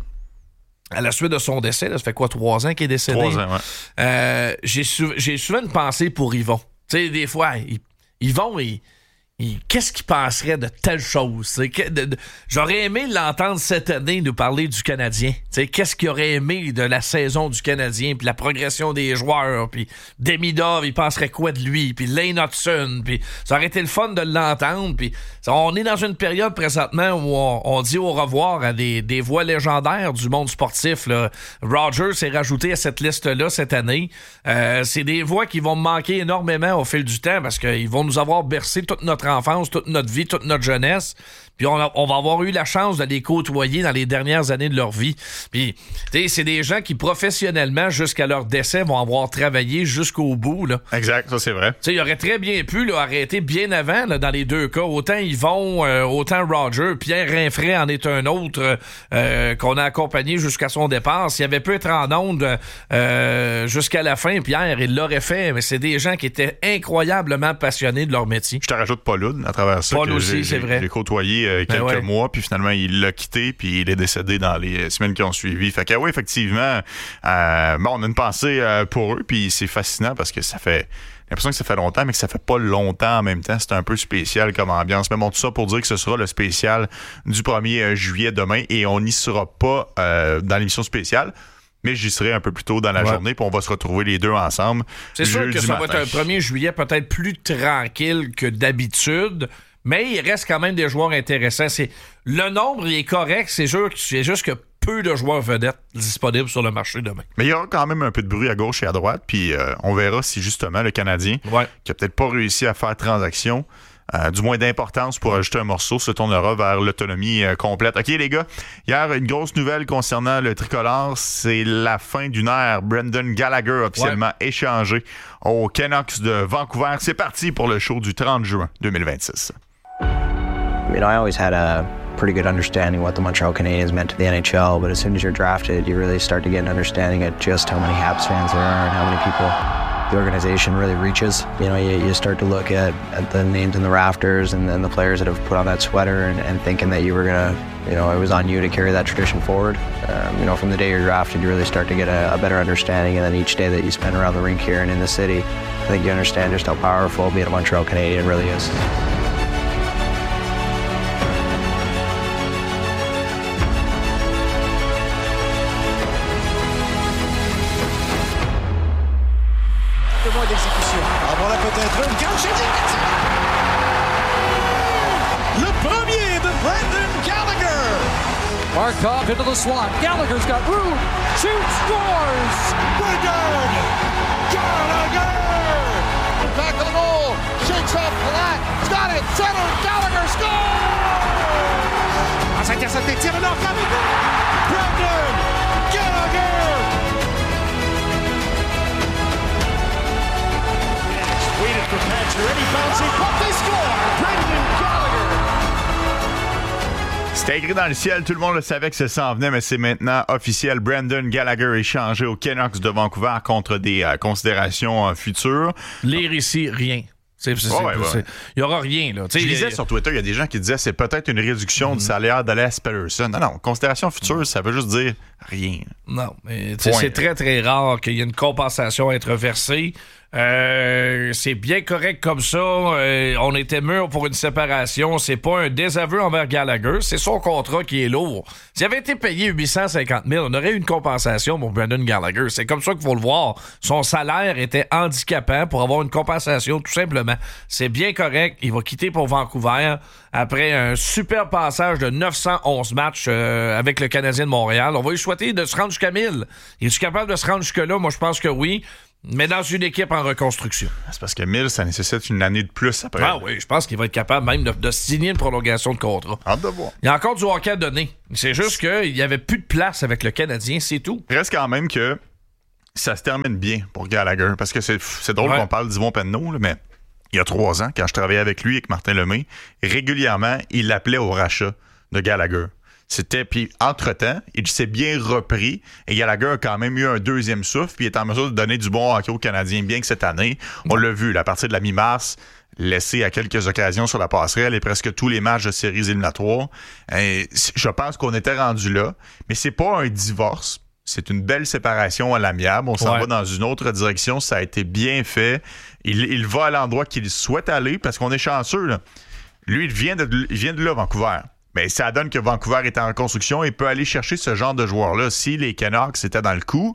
à la suite de son décès, là, ça fait quoi, 3 ans qu'il est décédé? 3 ans, ouais. J'ai souvent une pensée pour Yvon. Tu sais, des fois, Yvon, qu'est-ce qu'il penserait de telle chose? J'aurais aimé l'entendre cette année nous parler du Canadien. T'sais, qu'est-ce qu'il aurait aimé de la saison du Canadien, puis la progression des joueurs, puis Demidov, il penserait quoi de lui, puis Lane Hudson, puis ça aurait été le fun de l'entendre. Puis on est dans une période présentement où on dit au revoir à des voix légendaires du monde sportif. Là. Rogers s'est rajouté à cette liste-là cette année. C'est des voix qui vont me manquer énormément au fil du temps parce qu'ils vont nous avoir bercé toute notre enfance, toute notre vie, toute notre jeunesse. Puis on va avoir eu la chance de les côtoyer dans les dernières années de leur vie. Puis, tu sais, c'est des gens qui, professionnellement, jusqu'à leur décès, vont avoir travaillé jusqu'au bout. Là. Exact, ça c'est vrai. Tu sais, il aurait très bien pu là, arrêter bien avant là, dans les deux cas. Autant Yvon, autant Roger. Pierre Rinfret en est un autre qu'on a accompagné jusqu'à son départ. S'il avait pu être en onde jusqu'à la fin, Pierre, il l'aurait fait. Mais c'est des gens qui étaient incroyablement passionnés de leur métier. Je te rajoute Paul Hood à travers ça. Paul aussi, c'est vrai. J'ai côtoyé quelques mois, puis finalement, il l'a quitté, puis il est décédé dans les semaines qui ont suivi. Fait que oui, effectivement, on a une pensée pour eux, puis c'est fascinant parce que ça fait... J'ai l'impression que ça fait longtemps, mais que ça fait pas longtemps en même temps. C'est un peu spécial comme ambiance. Mais bon, tout ça pour dire que ce sera le spécial du 1er juillet demain, et on n'y sera pas dans l'émission spéciale. Mais j'y serai un peu plus tôt dans la journée, puis on va se retrouver les deux ensemble. C'est sûr que ça va être un 1er juillet peut-être plus tranquille que d'habitude, mais il reste quand même des joueurs intéressants. Le nombre il est correct, c'est juste que peu de joueurs vedettes disponibles sur le marché demain. Mais il y aura quand même un peu de bruit à gauche et à droite, puis on verra si justement le Canadien, qui a peut-être pas réussi à faire transaction, du moins d'importance pour ajouter un morceau, se tournera vers l'autonomie complète. OK, les gars, hier, une grosse nouvelle concernant le tricolore, c'est la fin d'une ère. Brendan Gallagher officiellement échangé aux Canucks de Vancouver. C'est parti pour le show du 30 juin 2026. I mean, I always had a pretty good understanding what the Montreal Canadiens meant to the NHL, but as soon as you're drafted, you really start to get an understanding of just how many Habs fans there are and how many people the organization really reaches. You know, you start to look at the names in the rafters and then the players that have put on that sweater and thinking that you were going to, you know, it was on you to carry that tradition forward. You know, from the day you're drafted, you really start to get a better understanding, and then each day that you spend around the rink here and in the city, I think you understand just how powerful being a Montreal Canadian really is. D'exécution. En voilà peut-être une gauche. Le premier de Brendan Gallagher. Markov into the slot. Gallagher's got room. Shoots, scores. Brendan Gallagher. Back of the goal. Shakes off Palat. Got it. Center. Gallagher scores. Ah, ça intercepté. Tire le nord. Brendan Gallagher. Waited for Pacioretty, bouncing, but they score! Brendan Gallagher! C'était écrit dans le ciel, tout le monde le savait que ça s'en venait, mais c'est maintenant officiel. Brendan Gallagher échangé aux Canucks de Vancouver contre des considérations futures. Lire ici, rien. Il n'y aura rien. Là. Je lisais sur Twitter, il y a des gens qui disaient que c'est peut-être une réduction du salaire d'Alias Pettersson. Non, considération future, ça veut juste dire rien. Non, mais c'est très, très rare qu'il y ait une compensation à être versée. C'est bien correct comme ça. On était mûrs pour une séparation. C'est pas un désaveu envers Gallagher. C'est son contrat qui est lourd. S'il avait été payé 850 000, on aurait eu une compensation pour Brendan Gallagher. C'est comme ça qu'il faut le voir. Son salaire était handicapant pour avoir une compensation, tout simplement. C'est bien correct. Il va quitter pour Vancouver après un super passage de 911 matchs avec le Canadien de Montréal. On va lui souhaiter de se rendre jusqu'à 1000. Il est-tu capable de se rendre jusque-là? Moi, je pense que oui. Mais dans une équipe en reconstruction. C'est parce que Mills, ça nécessite une année de plus après. Ah oui, je pense qu'il va être capable même de signer une prolongation de contrat. Hâte de voir. Il y a encore du hockey à donner. C'est juste qu'il n'y avait plus de place avec le Canadien, c'est tout. Il reste quand même que ça se termine bien pour Gallagher. Parce que c'est drôle qu'on parle d'Yvon Penneau, mais il y a 3 ans, quand je travaillais avec lui, avec Martin Lemay, régulièrement, il l'appelait au rachat de Gallagher. Puis entre-temps, il s'est bien repris et Gallagher a quand même eu un deuxième souffle puis il est en mesure de donner du bon hockey aux Canadiens, bien que cette année, on l'a vu, à partir de la mi-mars, laissé à quelques occasions sur la passerelle et presque tous les matchs de séries éliminatoires. Et je pense qu'on était rendu là, mais c'est pas un divorce. C'est une belle séparation à l'amiable. On s'en va dans une autre direction. Ça a été bien fait. Il va à l'endroit qu'il souhaite aller parce qu'on est chanceux. Là. Lui, il vient de là, Vancouver. Mais ça donne que Vancouver est en reconstruction et peut aller chercher ce genre de joueur-là. Si les Canucks étaient dans le coup,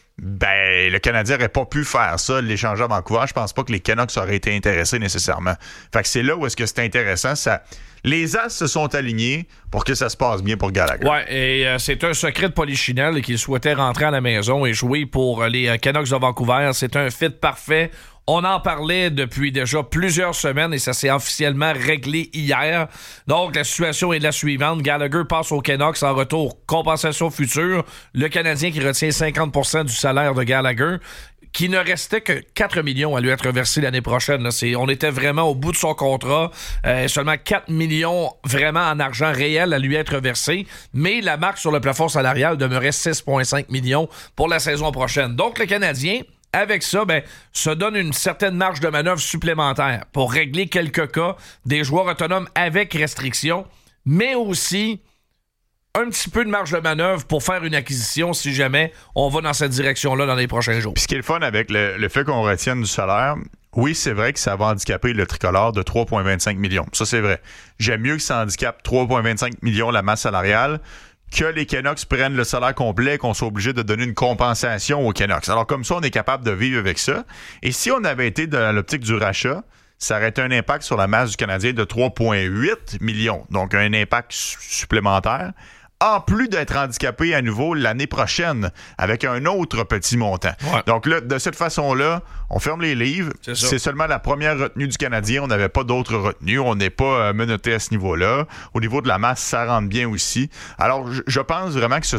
le Canadien n'aurait pas pu faire ça, l'échanger à Vancouver. Je pense pas que les Canucks auraient été intéressés nécessairement. Fait que c'est là où est-ce que c'est intéressant. Les As se sont alignés pour que ça se passe bien pour Gallagher. Ouais, et c'est un secret de Polichinelle qu'il souhaitait rentrer à la maison et jouer pour les Canucks de Vancouver. C'est un fit parfait. On en parlait depuis déjà plusieurs semaines et ça s'est officiellement réglé hier. Donc, la situation est la suivante. Gallagher passe aux Canucks en retour. Compensation future. Le Canadien qui retient 50% du salaire de Gallagher, qui ne restait que 4 millions à lui être versé l'année prochaine. Là. On était vraiment au bout de son contrat. Seulement 4 millions vraiment en argent réel à lui être versé. Mais la marque sur le plafond salarial demeurait 6,5 millions pour la saison prochaine. Donc, le Canadien, avec ça, se donne une certaine marge de manœuvre supplémentaire pour régler quelques cas des joueurs autonomes avec restriction, mais aussi un petit peu de marge de manœuvre pour faire une acquisition si jamais on va dans cette direction-là dans les prochains jours. Puis ce qui est le fun avec le fait qu'on retienne du salaire, oui, c'est vrai que ça va handicaper le tricolore de 3,25 millions. Ça, c'est vrai. J'aime mieux que ça handicape 3,25 millions la masse salariale que les Canucks prennent le salaire complet, qu'on soit obligé de donner une compensation aux Canucks. Alors, comme ça, on est capable de vivre avec ça. Et si on avait été dans l'optique du rachat, ça aurait été un impact sur la masse du Canadien de 3,8 millions. Donc, un impact supplémentaire. En plus d'être handicapé à nouveau l'année prochaine avec un autre petit montant. Ouais. Donc là, de cette façon-là, on ferme les livres. C'est seulement la première retenue du Canadien. On n'avait pas d'autres retenues. On n'est pas menotté à ce niveau-là. Au niveau de la masse, ça rentre bien aussi. Alors, je pense vraiment que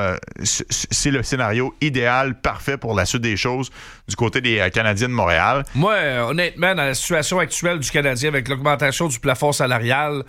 c'est le scénario idéal, parfait pour la suite des choses du côté des Canadiens de Montréal. Moi, honnêtement, dans la situation actuelle du Canadien avec l'augmentation du plafond salarial,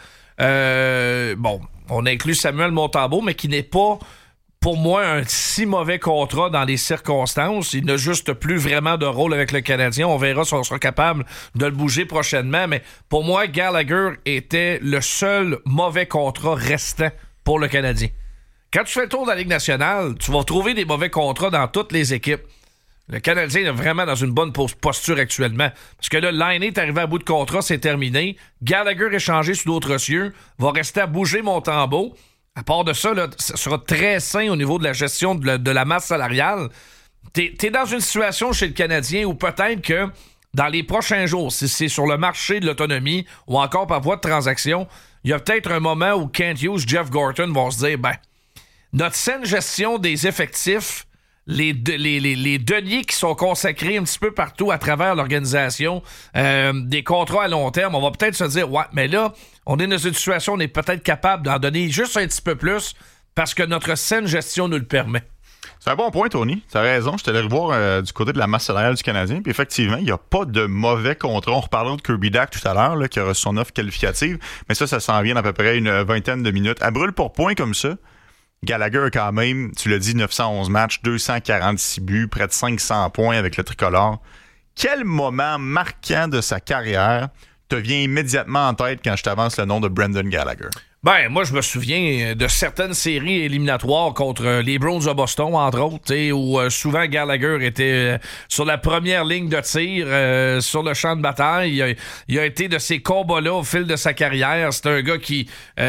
on inclut Samuel Montembeault, mais qui n'est pas, pour moi, un si mauvais contrat dans les circonstances. Il n'a juste plus vraiment de rôle avec le Canadien. On verra si on sera capable de le bouger prochainement. Mais pour moi, Gallagher était le seul mauvais contrat restant pour le Canadien. Quand tu fais le tour de la Ligue nationale, tu vas trouver des mauvais contrats dans toutes les équipes. Le Canadien est vraiment dans une bonne posture actuellement. Parce que là, Laine est arrivé à bout de contrat, c'est terminé. Gallagher est changé sous d'autres cieux. Va rester à bouger Montembeault. À part de ça, là, ça sera très sain au niveau de la gestion de la masse salariale. T'es dans une situation chez le Canadien où peut-être que dans les prochains jours, si c'est sur le marché de l'autonomie ou encore par voie de transaction, il y a peut-être un moment où Kent Hughes, Jeff Gorton vont se dire, notre saine gestion des effectifs, les deniers qui sont consacrés un petit peu partout à travers l'organisation, des contrats à long terme, on va peut-être se dire, mais là, on est dans une situation où on est peut-être capable d'en donner juste un petit peu plus parce que notre saine gestion nous le permet. C'est un bon point, Tony. Tu as raison. Je t'allais revoir du côté de la masse salariale du Canadien. Puis effectivement, il n'y a pas de mauvais contrat. On reparlera de Kirby Dach tout à l'heure, là, qui a reçu son offre qualificative. Mais ça s'en vient à peu près une vingtaine de minutes. À brûle pour point comme ça, Gallagher a quand même, tu l'as dit, 911 matchs, 246 buts, près de 500 points avec le tricolore. Quel moment marquant de sa carrière te vient immédiatement en tête quand je t'avance le nom de Brendan Gallagher? Moi, je me souviens de certaines séries éliminatoires contre les Browns de Boston, entre autres, où souvent Gallagher était sur la première ligne de tir, sur le champ de bataille. Il a été de ces combats-là au fil de sa carrière. C'est un gars qui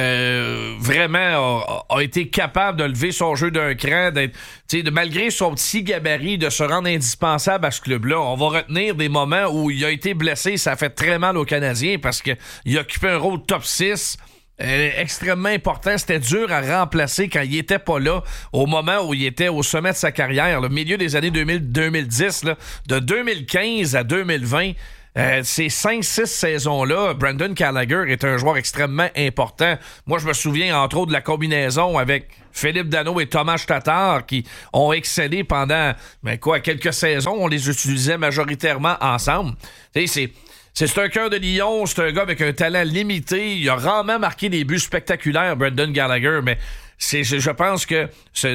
vraiment a été capable de lever son jeu d'un cran, malgré son petit gabarit, de se rendre indispensable à ce club-là. On va retenir des moments où il a été blessé. Ça a fait très mal aux Canadiens parce qu'il occupait un rôle top 6. extrêmement important. C'était dur à remplacer quand il était pas là, au moment où il était au sommet de sa carrière, le milieu des années 2000-2010, là, de 2015 à 2020. Ces 5-6 saisons-là, Brendan Gallagher est un joueur extrêmement important. Moi, je me souviens, entre autres, de la combinaison avec Philippe Danault et Thomas Tatar qui ont excellé pendant quelques saisons. On les utilisait majoritairement ensemble. C'est un cœur de lion, c'est un gars avec un talent limité. Il a rarement marqué des buts spectaculaires, Brendan Gallagher, mais je pense que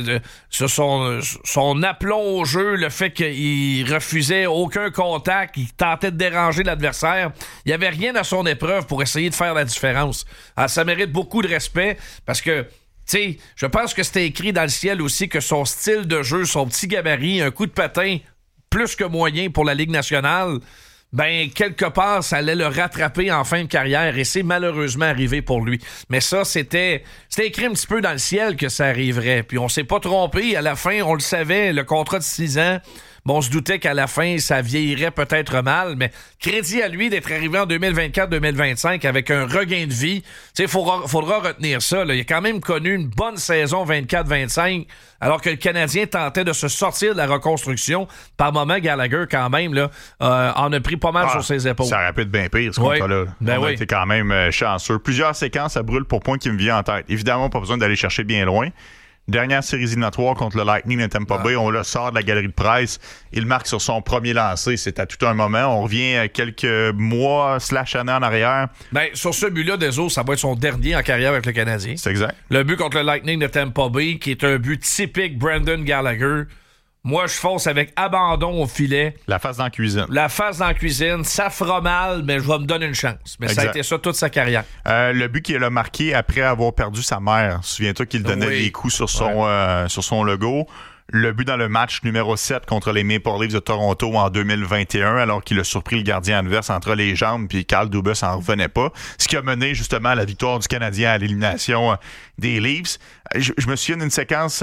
son aplomb au jeu, le fait qu'il refusait aucun contact, il tentait de déranger l'adversaire, il n'y avait rien à son épreuve pour essayer de faire la différence. Alors, ça mérite beaucoup de respect parce que je pense que c'était écrit dans le ciel aussi que son style de jeu, son petit gabarit, un coup de patin plus que moyen pour la Ligue nationale, quelque part, ça allait le rattraper en fin de carrière et c'est malheureusement arrivé pour lui. Mais ça, c'était écrit un petit peu dans le ciel que ça arriverait. Puis on s'est pas trompé. À la fin, on le savait, le contrat de 6 ans, on se doutait qu'à la fin, ça vieillirait peut-être mal, mais crédit à lui d'être arrivé en 2024-2025 avec un regain de vie. Il faudra retenir ça. Là. Il a quand même connu une bonne saison 24-25, alors que le Canadien tentait de se sortir de la reconstruction. Par moment, Gallagher, quand même, là, en a pris pas mal sur ses épaules. Ça aurait pu être bien pire, ce contrat-là. On a été quand même chanceux. Plusieurs séquences à brûle pour point qui me vient en tête. Évidemment, pas besoin d'aller chercher bien loin. Dernière série éliminatoire contre le Lightning de Tampa Bay, on le sort de la galerie de presse. Il marque sur son premier lancé. C'est à tout un moment. On revient quelques mois / années en arrière. Sur ce but-là, Deso, ça va être son dernier en carrière avec le Canadien. C'est exact. Le but contre le Lightning de Tampa Bay, qui est un but typique Brendan Gallagher. Moi, je fonce avec abandon au filet. La face dans la cuisine. Ça fera mal, mais je vais me donner une chance. Mais exact. Ça a été ça toute sa carrière. Le but qu'il a marqué après avoir perdu sa mère. Souviens-toi qu'il donnait des coups sur son logo. Le but dans le match numéro 7 contre les Maple Leafs de Toronto en 2021, alors qu'il a surpris le gardien adverse entre les jambes, puis Carl Dubas en revenait pas. Ce qui a mené justement à la victoire du Canadien à l'élimination des Leafs. Je me souviens d'une séquence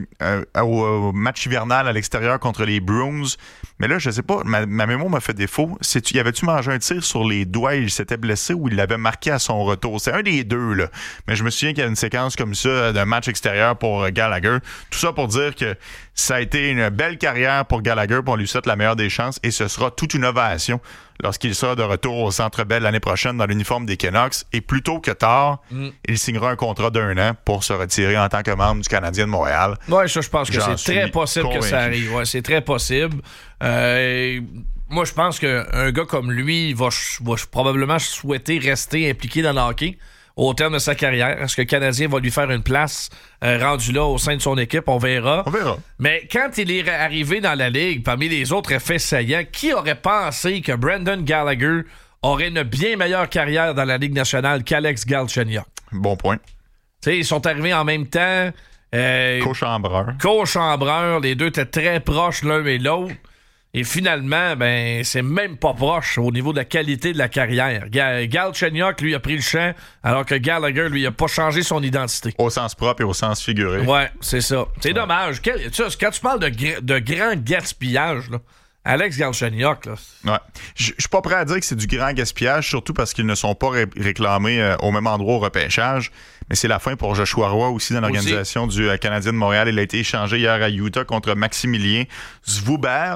au match hivernal à l'extérieur contre les Bruins. Mais là, je sais pas, ma mémoire m'a fait défaut. Y avait-tu mangé un tir sur les doigts et il s'était blessé ou il l'avait marqué à son retour? C'est un des deux, là. Mais je me souviens qu'il y a une séquence comme ça d'un match extérieur pour Gallagher. Tout ça pour dire que ça a été une belle carrière pour Gallagher, pour lui souhaite la meilleure des chances et ce sera toute une ovation lorsqu'il sera de retour au Centre Bell l'année prochaine dans l'uniforme des Canucks. Et plus tôt que tard, il signera un contrat d'1 an pour se retirer en tant que membre du Canadien de Montréal. Oui, ça, je pense que c'est très possible que ça arrive. Ouais, c'est très possible. Moi, je pense qu'un gars comme lui va probablement souhaiter rester impliqué dans le hockey au terme de sa carrière. Est-ce que le Canadien va lui faire une place rendu là au sein de son équipe? On verra. Mais quand il est arrivé dans la Ligue, parmi les autres effets saillants, qui aurait pensé que Brendan Gallagher aurait une bien meilleure carrière dans la Ligue nationale qu'Alex Galchenyuk? Bon point. Ils sont arrivés en même temps. Co-chambreur. Les deux étaient très proches l'un et l'autre. Et finalement, c'est même pas proche au niveau de la qualité de la carrière. Galchenyuk, lui, a pris le champ, alors que Gallagher, lui, a pas changé son identité. Au sens propre et au sens figuré. Ouais, c'est ça. C'est dommage. Quand tu parles de grand gaspillage, là, Alex Galchenyuk, là. Ouais. Je suis pas prêt à dire que c'est du grand gaspillage, surtout parce qu'ils ne sont pas réclamés au même endroit au repêchage. Mais c'est la fin pour Joshua Roy aussi dans l'organisation du Canadien de Montréal. Il a été échangé hier à Utah contre Maximilien Zuber.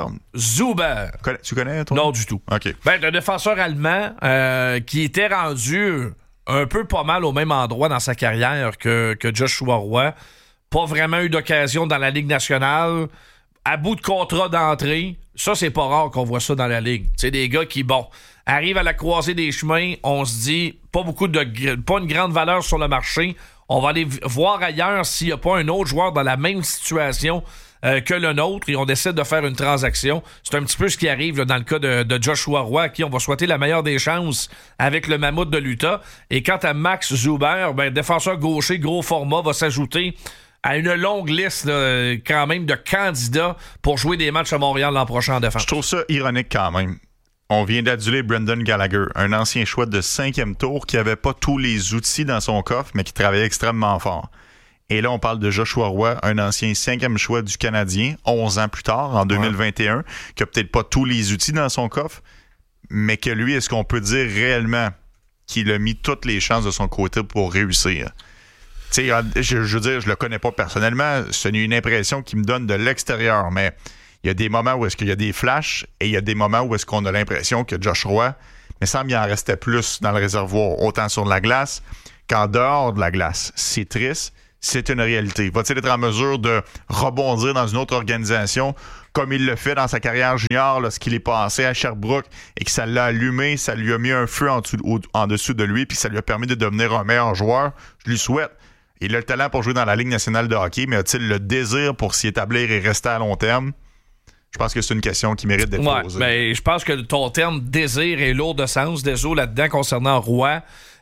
Tu connais, toi? Non, du tout. OK. Un défenseur allemand qui était rendu un peu pas mal au même endroit dans sa carrière que Joshua Roy. Pas vraiment eu d'occasion dans la Ligue nationale. À bout de contrat d'entrée. Ça, c'est pas rare qu'on voit ça dans la Ligue. C'est des gars qui, arrivent à la croisée des chemins. On se dit, pas une grande valeur sur le marché. On va aller voir ailleurs s'il n'y a pas un autre joueur dans la même situation que le nôtre et on décide de faire une transaction. C'est un petit peu ce qui arrive là, dans le cas de Joshua Roy, à qui on va souhaiter la meilleure des chances avec le Mammouth de l'Utah. Et quant à Max Zuber, défenseur gaucher, gros format, va s'ajouter à une longue liste là, quand même de candidats pour jouer des matchs à Montréal l'an prochain en défense. Je trouve ça ironique quand même. On vient d'aduler Brendan Gallagher, un ancien choix de 5e tour qui n'avait pas tous les outils dans son coffre, mais qui travaillait extrêmement fort. Et là, on parle de Joshua Roy, un ancien 5e choix du Canadien, 11 ans plus tard, en 2021, qui n'a peut-être pas tous les outils dans son coffre, mais que lui, est-ce qu'on peut dire réellement qu'il a mis toutes les chances de son côté pour réussir. Tu sais, je veux dire, je le connais pas personnellement, ce n'est une impression qui me donne de l'extérieur, mais il y a des moments où est-ce qu'il y a des flashs et il y a des moments où est-ce qu'on a l'impression que Josh Roy, mais semble qu'il en restait plus dans le réservoir, autant sur la glace qu'en dehors de la glace. C'est triste, c'est une réalité. Va-t-il être en mesure de rebondir dans une autre organisation comme il le fait dans sa carrière junior lorsqu'il est passé à Sherbrooke et que ça l'a allumé, ça lui a mis un feu en dessous de lui puis ça lui a permis de devenir un meilleur joueur? Je lui souhaite. Il a le talent pour jouer dans la Ligue nationale de hockey, mais a-t-il le désir pour s'y établir et rester à long terme? Je pense que c'est une question qui mérite d'être posée. Ben, je pense que ton terme désir est lourd de sens. Désolé là-dedans concernant Roy.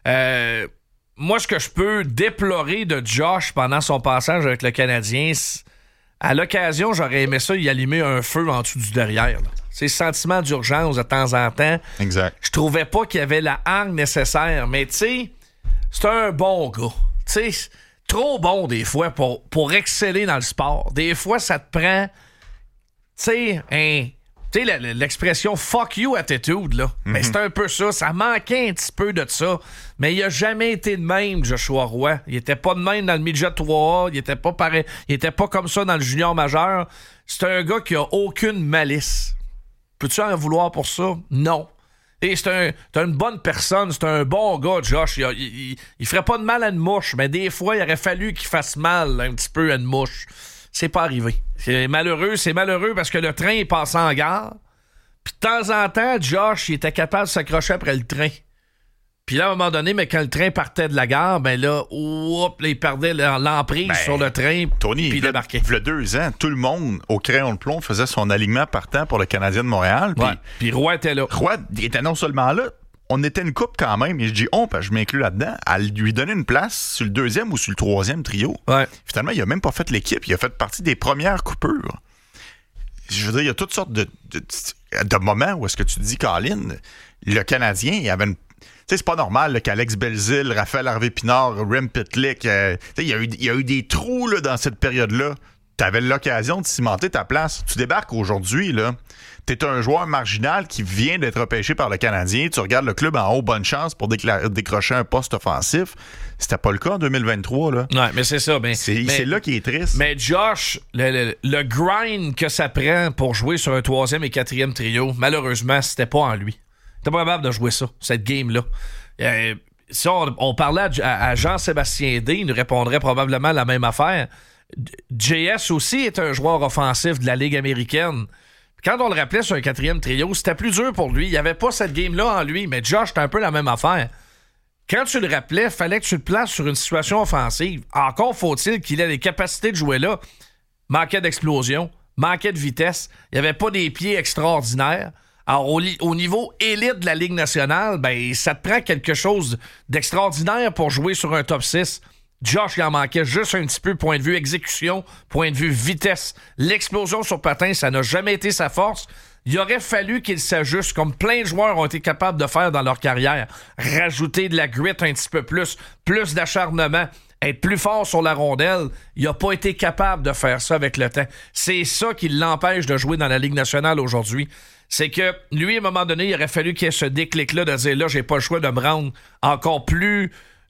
Moi, ce que je peux déplorer de Josh pendant son passage avec le Canadien, à l'occasion, j'aurais aimé ça y allumer un feu en dessous du derrière. C'est sentiment d'urgence de temps en temps. Exact. Je trouvais pas qu'il y avait la hargne nécessaire, mais tu sais, c'est un bon gars. Tu sais, trop bon des fois pour exceller dans le sport. Des fois, ça te prend, tu sais, l'expression « fuck you attitude », là. Mais c'est un peu ça. Ça manquait un petit peu de ça. Mais il a jamais été de même, Joshua Roy. Il était pas de même dans le midget 3A. Il était pas pareil. Il était pas comme ça dans le junior majeur. C'est un gars qui a aucune malice. Peux-tu en vouloir pour ça? Non. Et c'est une bonne personne, c'est un bon gars, Josh. Il ferait pas de mal à une mouche, mais des fois, il aurait fallu qu'il fasse mal un petit peu à une mouche. C'est pas arrivé. C'est malheureux parce que le train est passé en gare. Puis de temps en temps, Josh, il était capable de s'accrocher après le train. Puis là, à un moment donné, mais quand le train partait de la gare, ben là, il perdait l'emprise sur le train. Tony, puis il débarquait. Il y a 2 ans, tout le monde au crayon de plomb faisait son alignement partant pour le Canadien de Montréal. Puis Roy était là. Roy était non seulement là, on était une couple quand même. Et je dis je m'inclus là-dedans, à lui donner une place sur le 2e ou sur le 3e trio. Ouais. Finalement, il a même pas fait l'équipe. Il a fait partie des premières coupures. Je veux dire, il y a toutes sortes de moments où est-ce que tu te dis, Colin, le Canadien, il avait une... Tu sais, c'est pas normal là, qu'Alex Belzile, Raphaël Harvey-Pinard, Rem Pitlick, il y a eu des trous là, dans cette période-là. Tu avais l'occasion de cimenter ta place. Tu débarques aujourd'hui, là. Tu es un joueur marginal qui vient d'être repêché par le Canadien. Tu regardes le club en haut, bonne chance pour décrocher un poste offensif. C'était pas le cas en 2023. Là. Ouais, mais c'est ça. C'est là qui est triste. Mais Josh, le grind que ça prend pour jouer sur un 3e et 4e trio, malheureusement, c'était pas en lui. T'es pas capable de jouer ça, cette game-là. Si on parlait à Jean-Sébastien D, il nous répondrait probablement la même affaire. JS aussi est un joueur offensif de la Ligue américaine. Quand on le rappelait sur un 4e trio, c'était plus dur pour lui. Il n'y avait pas cette game-là en lui, mais Josh, c'était un peu la même affaire. Quand tu le rappelais, il fallait que tu le places sur une situation offensive. Encore faut-il qu'il ait les capacités de jouer là. Manquait d'explosion, manquait de vitesse. Il n'y avait pas des pieds extraordinaires. Alors, au niveau élite de la Ligue nationale, ben, ça te prend quelque chose d'extraordinaire pour jouer sur un top 6. Josh, il en manquait juste un petit peu, point de vue exécution, point de vue vitesse. L'explosion sur patin, ça n'a jamais été sa force. Il aurait fallu qu'il s'ajuste, comme plein de joueurs ont été capables de faire dans leur carrière. Rajouter de la grit un petit peu plus d'acharnement, être plus fort sur la rondelle. Il n'a pas été capable de faire ça avec le temps. C'est ça qui l'empêche de jouer dans la Ligue nationale aujourd'hui. C'est que lui, à un moment donné, il aurait fallu qu'il y ait ce déclic-là de dire là, j'ai pas le choix de me rendre encore plus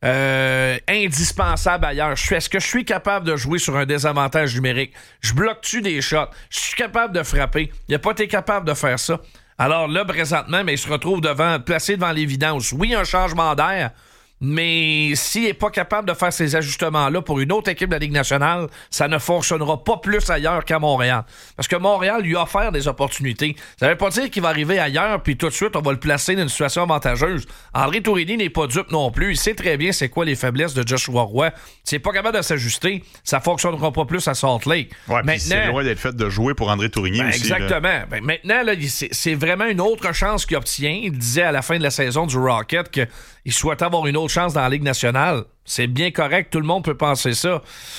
indispensable ailleurs. Est-ce que je suis capable de jouer sur un désavantage numérique? Je bloque-tu des shots? Je suis capable de frapper? Il n'a pas été capable de faire ça. Alors là, présentement, mais il se retrouve placé devant l'évidence. Oui, un changement d'air, mais s'il n'est pas capable de faire ces ajustements-là pour une autre équipe de la Ligue nationale, ça ne fonctionnera pas plus ailleurs qu'à Montréal. Parce que Montréal lui a offert des opportunités. Ça ne veut pas dire qu'il va arriver ailleurs puis tout de suite, on va le placer dans une situation avantageuse. André Tourigny n'est pas dupe non plus. Il sait très bien c'est quoi les faiblesses de Joshua Roy. S'il n'est pas capable de s'ajuster, ça ne fonctionnera pas plus à Salt Lake. Ouais, maintenant, c'est loin d'être fait de jouer pour André Tourigny aussi. Exactement. Maintenant, là, c'est vraiment une autre chance qu'il obtient. Il disait à la fin de la saison du Rocket qu'il souhaitait avoir une autre chance dans la Ligue nationale. C'est bien correct, tout le monde peut penser ça.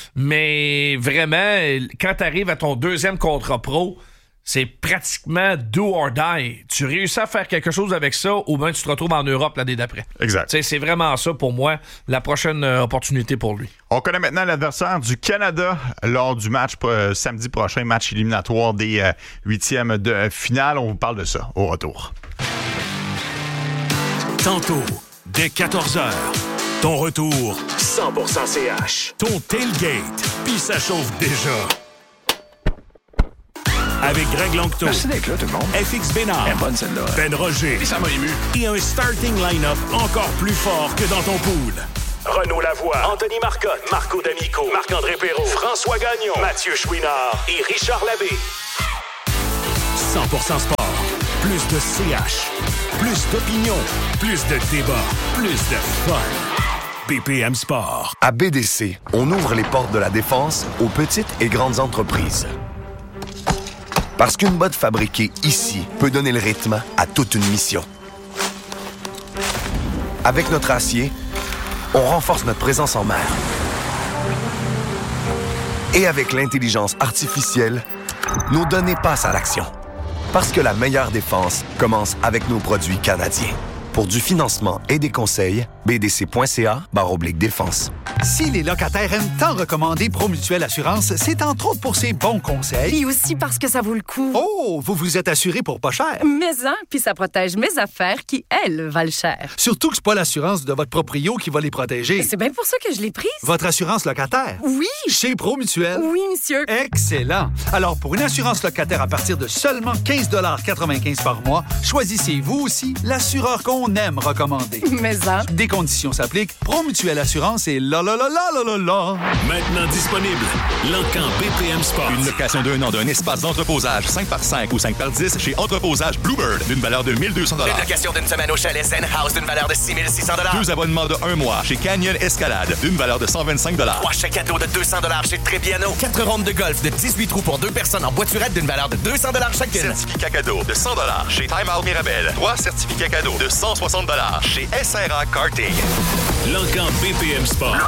Mais vraiment, quand tu arrives à ton 2e contrat pro, c'est pratiquement do or die. Tu réussis à faire quelque chose avec ça, ou bien tu te retrouves en Europe l'année d'après. Exact. T'sais, c'est vraiment ça, pour moi, la prochaine opportunité pour lui. On connaît maintenant l'adversaire du Canada lors du match samedi prochain, match éliminatoire des 8e de finale. On vous parle de ça au retour. Tantôt, dès 14h. Ton retour, 100% CH. Ton tailgate, puis ça chauffe déjà. Avec Greg Longto. Merci d'être là, tout le monde. FX Bénard. Bonne celle-là. Ben Roger. Et ça m'a ému. Et un starting line-up encore plus fort que dans ton pool. Renaud Lavoie, Anthony Marcotte, Marco D'Amico, Marc-André Perrault, François Gagnon, Mathieu Chouinard et Richard Labbé. 100% sport. Plus de CH. Plus d'opinion. Plus de débat. Plus de fun. BPM Sport. À BDC, on ouvre les portes de la défense aux petites et grandes entreprises. Parce qu'une botte fabriquée ici peut donner le rythme à toute une mission. Avec notre acier, on renforce notre présence en mer. Et avec l'intelligence artificielle, nos données passent à l'action. Parce que la meilleure défense commence avec nos produits canadiens. Pour du financement et des conseils, bdc.ca/défense. Si les locataires aiment tant recommander Promutuelle Assurance, c'est entre autres pour ses bons conseils. Et aussi parce que ça vaut le coup. Oh, vous vous êtes assuré pour pas cher. Mais puis ça protège mes affaires qui, elles, valent cher. Surtout que c'est pas l'assurance de votre proprio qui va les protéger. C'est bien pour ça que je l'ai prise. Votre assurance locataire? Oui. Chez Promutuelle? Oui, monsieur. Excellent. Alors, pour une assurance locataire à partir de seulement 15,95 $ par mois, choisissez vous aussi l'assureur qu'on aime recommander. Mais des conditions s'appliquent. Promutuelle Assurance est là. Maintenant disponible. L'Encan BPM Sport. Une location d'un an d'un espace d'entreposage 5x5 ou 5x10 chez Entreposage Bluebird d'une valeur de 1 200 $. Une location d'une semaine au chalet Zen House d'une valeur de 6 600 $. 2 abonnements de 1 mois chez Canyon Escalade d'une valeur de 125 $. 3 chèques cadeaux de 200 $ chez Trébiano. 4 rondes de golf de 18 trous pour 2 personnes en boîturette d'une valeur de 200 $ chacune. Certificat cadeau de 100 $ chez Time Out Mirabel. 3 certificats cadeaux de 160 $ chez SRA Karting. L'Encan BPM Sport.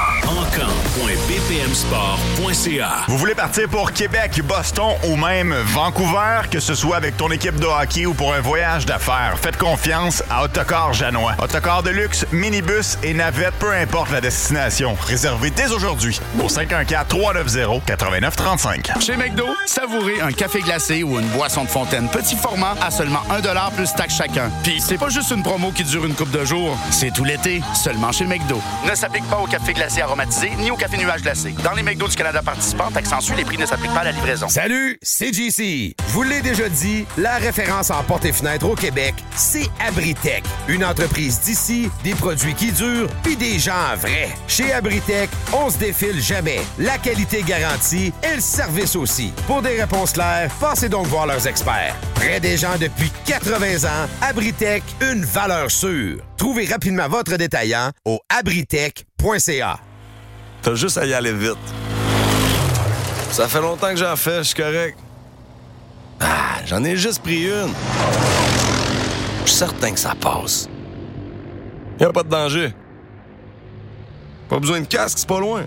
Encan.bpmsport.ca. Vous voulez partir pour Québec, Boston ou même Vancouver, que ce soit avec ton équipe de hockey ou pour un voyage d'affaires, faites confiance à Autocar Janois. Autocar de luxe, minibus et navette, peu importe la destination. Réservez dès aujourd'hui au 514-390-8935. Chez McDo, savourez un café glacé ou une boisson de fontaine petit format à seulement 1 $ plus taxe chacun. Puis c'est pas juste une promo qui dure une couple de jours, c'est tout l'été, seulement chez McDo. Ne s'applique pas au café glacé aromatisé ni au café nuage glacé. Dans les McDo du Canada participants, accentue, les prix ne s'appliquent pas à la livraison. Salut, c'est JC. Je vous l'ai déjà dit, la référence en portes et fenêtres au Québec, c'est Abritech. Une entreprise d'ici, des produits qui durent, puis des gens vrais. Chez Abritech, on se défile jamais. La qualité garantie et le service aussi. Pour des réponses claires, passez donc voir leurs experts. Près des gens depuis 80 ans, Abritech, une valeur sûre. Trouvez rapidement votre détaillant au abritech.ca. T'as juste à y aller vite. Ça fait longtemps que j'en fais, je suis correct. J'en ai juste pris une. Je suis certain que ça passe. Y a pas de danger. Pas besoin de casque, c'est pas loin.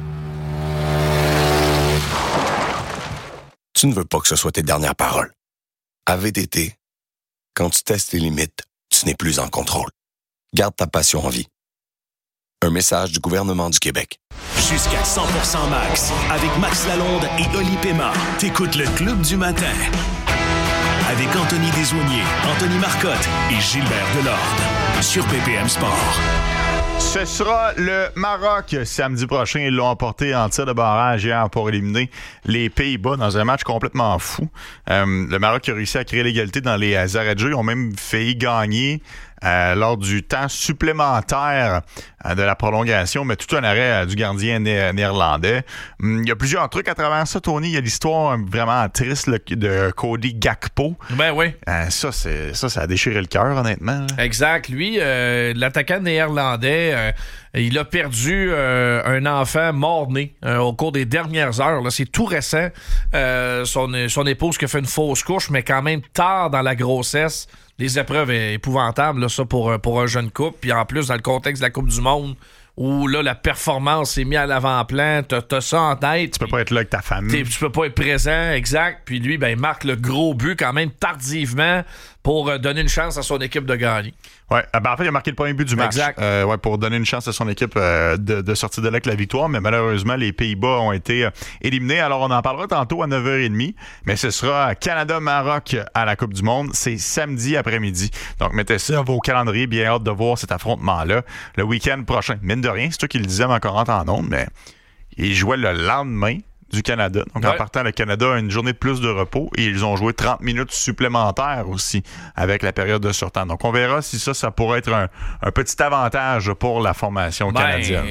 Tu ne veux pas que ce soit tes dernières paroles. À VTT, quand tu testes tes limites, tu n'es plus en contrôle. Garde ta passion en vie. Un message du gouvernement du Québec. Jusqu'à 100% max. Avec Max Lalonde et Oli Pema. T'écoutes le Club du matin. Avec Anthony Desaulniers, Anthony Marcotte et Gilbert Delorde. Sur BPM Sport. Ce sera le Maroc samedi prochain. Ils l'ont emporté en tir de barrage hier pour éliminer les Pays-Bas dans un match complètement fou. Le Maroc a réussi à créer l'égalité dans les arrêts de jeu. Ils ont même failli gagner lors du temps supplémentaire de la prolongation, mais tout un arrêt du gardien néerlandais. Il y a plusieurs trucs à travers ça, Tony. Il y a l'histoire vraiment triste de Cody Gakpo. Ben oui. Ça a déchiré le cœur, honnêtement. Exact. Lui, l'attaquant néerlandais, il a perdu un enfant mort-né au cours des dernières heures. Là, c'est tout récent. Son épouse qui a fait une fausse couche, mais quand même tard dans la grossesse. Les épreuves épouvantables, là, ça, pour un jeune couple. Puis en plus, dans le contexte de la Coupe du Monde, où là, la performance est mise à l'avant-plan, t'as ça en tête. Tu peux pas être là avec ta famille. Tu peux pas être présent, exact. Puis lui, il marque le gros but quand même tardivement pour donner une chance à son équipe de gagner. Ouais, en fait, il a marqué le premier but du match. Exact. Pour donner une chance à son équipe de sortir de là avec la victoire, mais malheureusement, les Pays-Bas ont été éliminés. Alors, on en parlera tantôt à 9h30, mais ce sera Canada-Maroc à la Coupe du Monde. C'est samedi après-midi. Donc, mettez ça à vos calendriers. Bien hâte de voir cet affrontement-là le week-end prochain. Mine de rien, c'est toi qui le disais encore en ondes, mais il jouait le lendemain du Canada. Donc, en partant, le Canada a une journée de plus de repos et ils ont joué 30 minutes supplémentaires aussi avec la période de surtemps. Donc, on verra si ça pourrait être un petit avantage pour la formation canadienne.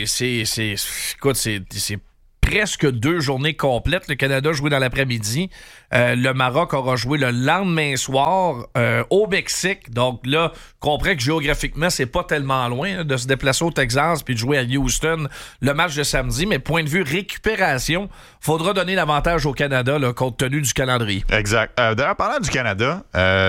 Écoute, c'est presque 2 journées complètes. Le Canada a joué dans l'après-midi. Le Maroc aura joué le lendemain soir au Mexique. Donc là, je comprends que géographiquement, c'est pas tellement loin de se déplacer au Texas puis de jouer à Houston le match de samedi. Mais point de vue récupération, faudra donner l'avantage au Canada là, compte tenu du calendrier. Exact. D'ailleurs, parlant du Canada,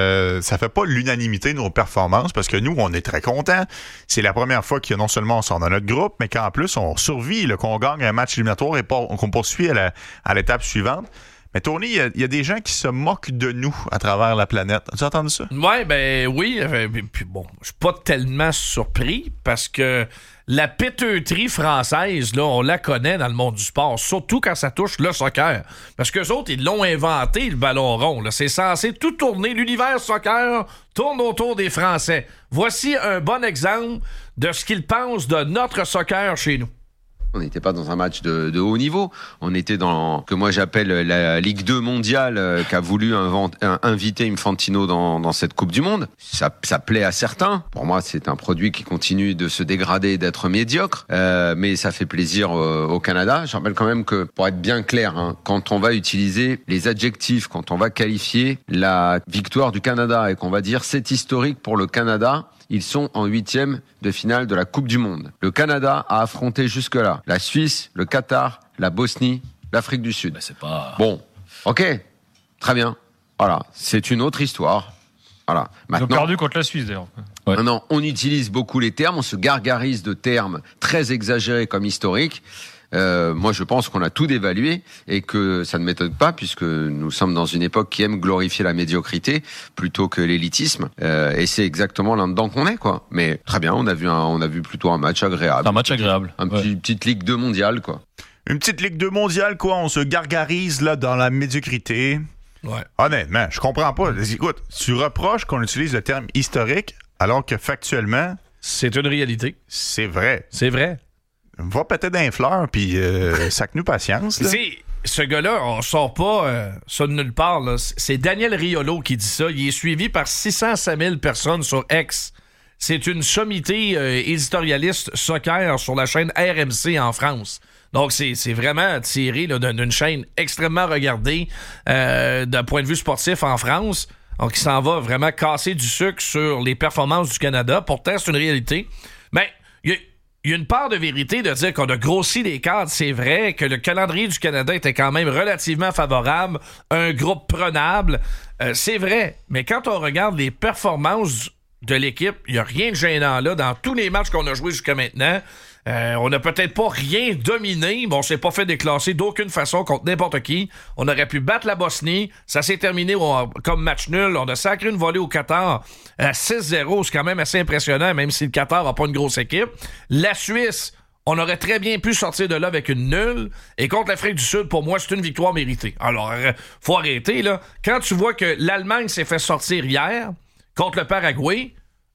ça fait pas l'unanimité de nos performances parce que nous, on est très contents. C'est la première fois que non seulement on sort dans notre groupe, mais qu'en plus, on survit, là, qu'on gagne un match éliminatoire et qu'on poursuit à l'étape suivante. Mais Tony, il y a des gens qui se moquent de nous à travers la planète. As-tu entendu ça? Oui. Puis bon, je suis pas tellement surpris parce que la péteuterie française, là, on la connaît dans le monde du sport, surtout quand ça touche le soccer. Parce qu'eux autres, ils l'ont inventé, le ballon rond. Là. C'est censé tout tourner. L'univers soccer tourne autour des Français. Voici un bon exemple de ce qu'ils pensent de notre soccer chez nous. On n'était pas dans un match de haut niveau. On était dans que moi j'appelle la Ligue 2 mondiale qu'a voulu inviter Infantino dans cette Coupe du Monde. Ça plaît à certains. Pour moi, c'est un produit qui continue de se dégrader et d'être médiocre. Mais ça fait plaisir au Canada. Je rappelle quand même que, pour être bien clair, quand on va utiliser les adjectifs, quand on va qualifier la victoire du Canada et qu'on va dire c'est historique pour le Canada, ils sont en 8e de finale de la Coupe du Monde. Le Canada a affronté jusque-là la Suisse, le Qatar, la Bosnie, l'Afrique du Sud. C'est pas... Bon, ok, très bien. Voilà, c'est une autre histoire. Voilà. Maintenant, ils ont perdu contre la Suisse, d'ailleurs. Ouais. Maintenant, on utilise beaucoup les termes, on se gargarise de termes très exagérés comme historiques. Moi, je pense qu'on a tout dévalué et que ça ne m'étonne pas puisque nous sommes dans une époque qui aime glorifier la médiocrité plutôt que l'élitisme. Et c'est exactement là-dedans qu'on est, quoi. Mais très bien, on a vu plutôt un match agréable. Un match agréable. Petite Ligue 2 mondiale, quoi. Une petite Ligue 2 mondiale, quoi. On se gargarise là dans la médiocrité. Ouais. Honnêtement, je comprends pas. Écoute, tu reproches qu'on utilise le terme historique alors que factuellement, c'est une réalité. C'est vrai. C'est vrai. Va peut-être d'un fleur, puis sac-nous patience. Là. Ce gars-là, on sort pas ça de nulle part. Là. C'est Daniel Riolo qui dit ça. Il est suivi par 605 000 personnes sur X. C'est une sommité éditorialiste soccer sur la chaîne RMC en France. Donc, c'est vraiment tiré là, d'une chaîne extrêmement regardée d'un point de vue sportif en France. Donc, il s'en va vraiment casser du sucre sur les performances du Canada. Pourtant, c'est une réalité. Mais il y a une part de vérité de dire qu'on a grossi les cadres. C'est vrai que le calendrier du Canada était quand même relativement favorable, un groupe prenable. C'est vrai, mais quand on regarde les performances de l'équipe, il n'y a rien de gênant là. Dans tous les matchs qu'on a joués jusqu'à maintenant, on n'a peut-être pas rien dominé, mais on s'est pas fait déclasser d'aucune façon contre n'importe qui. On aurait pu battre la Bosnie. Ça s'est terminé comme match nul. On a sacré une volée au Qatar à 6-0. C'est quand même assez impressionnant, même si le Qatar n'a pas une grosse équipe. La Suisse, on aurait très bien pu sortir de là avec une nulle. Et contre l'Afrique du Sud, pour moi, c'est une victoire méritée. Alors, faut arrêter, là. Quand tu vois que l'Allemagne s'est fait sortir hier contre le Paraguay,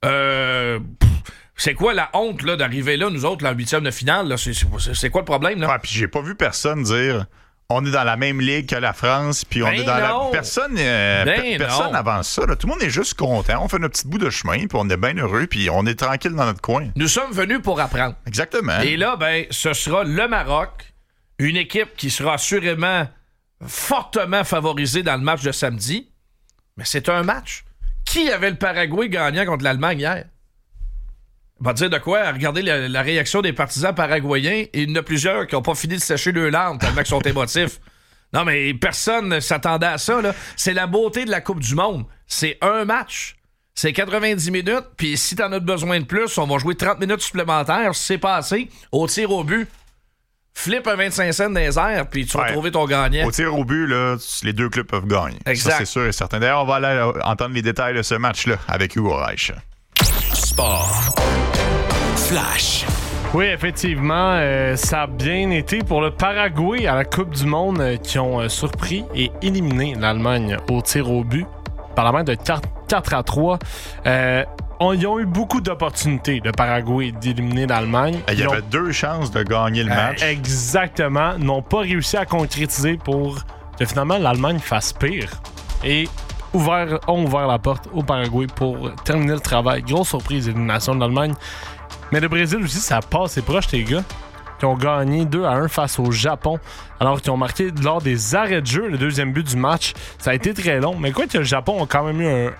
c'est quoi la honte là, d'arriver là, nous autres, là, en 8e de finale? Là? C'est quoi le problème? Là? Ah, puis j'ai pas vu personne dire on est dans la même ligue que la France, puis on est dans la... Personne avance ça. Là. Tout le monde est juste content. On fait notre petit bout de chemin, puis on est bien heureux, puis on est tranquille dans notre coin. Nous sommes venus pour apprendre. Exactement. Et là, ce sera le Maroc, une équipe qui sera assurément fortement favorisée dans le match de samedi. Mais c'est un match. Qui avait le Paraguay gagnant contre l'Allemagne hier? On va dire de quoi? Regardez la réaction des partisans paraguayens. Il y en a plusieurs qui n'ont pas fini de sécher leurs larmes tellement qu'ils sont émotifs. Non, mais personne ne s'attendait à ça. Là. C'est la beauté de la Coupe du Monde. C'est un match. C'est 90 minutes. Puis si t'en as besoin de plus, on va jouer 30 minutes supplémentaires. Si c'est pas assez, au tir au but. Flip un 25 cents dans les airs, puis tu vas trouver ton gagnant. Au tir au but, là, les deux clubs peuvent gagner. Exact. Ça, c'est sûr et certain. D'ailleurs, on va aller entendre les détails de ce match-là avec Hugo Reich. Sport. Flash. Oui, effectivement, ça a bien été pour le Paraguay à la Coupe du Monde qui ont surpris et éliminé l'Allemagne au tir au but par la main de 4-3. Ils ont eu beaucoup d'opportunités, le Paraguay, d'éliminer l'Allemagne. Il y avait 2 chances de gagner le match. Exactement. N'ont pas réussi à concrétiser pour que finalement l'Allemagne fasse pire. Et ont ouvert la porte au Paraguay pour terminer le travail. Grosse surprise, élimination de l'Allemagne. Mais le Brésil aussi, ça passe proche, les gars, qui ont gagné 2-1 face au Japon, alors qu'ils ont marqué lors des arrêts de jeu le deuxième but du match. Ça a été très long, mais quoi que le Japon a quand même eu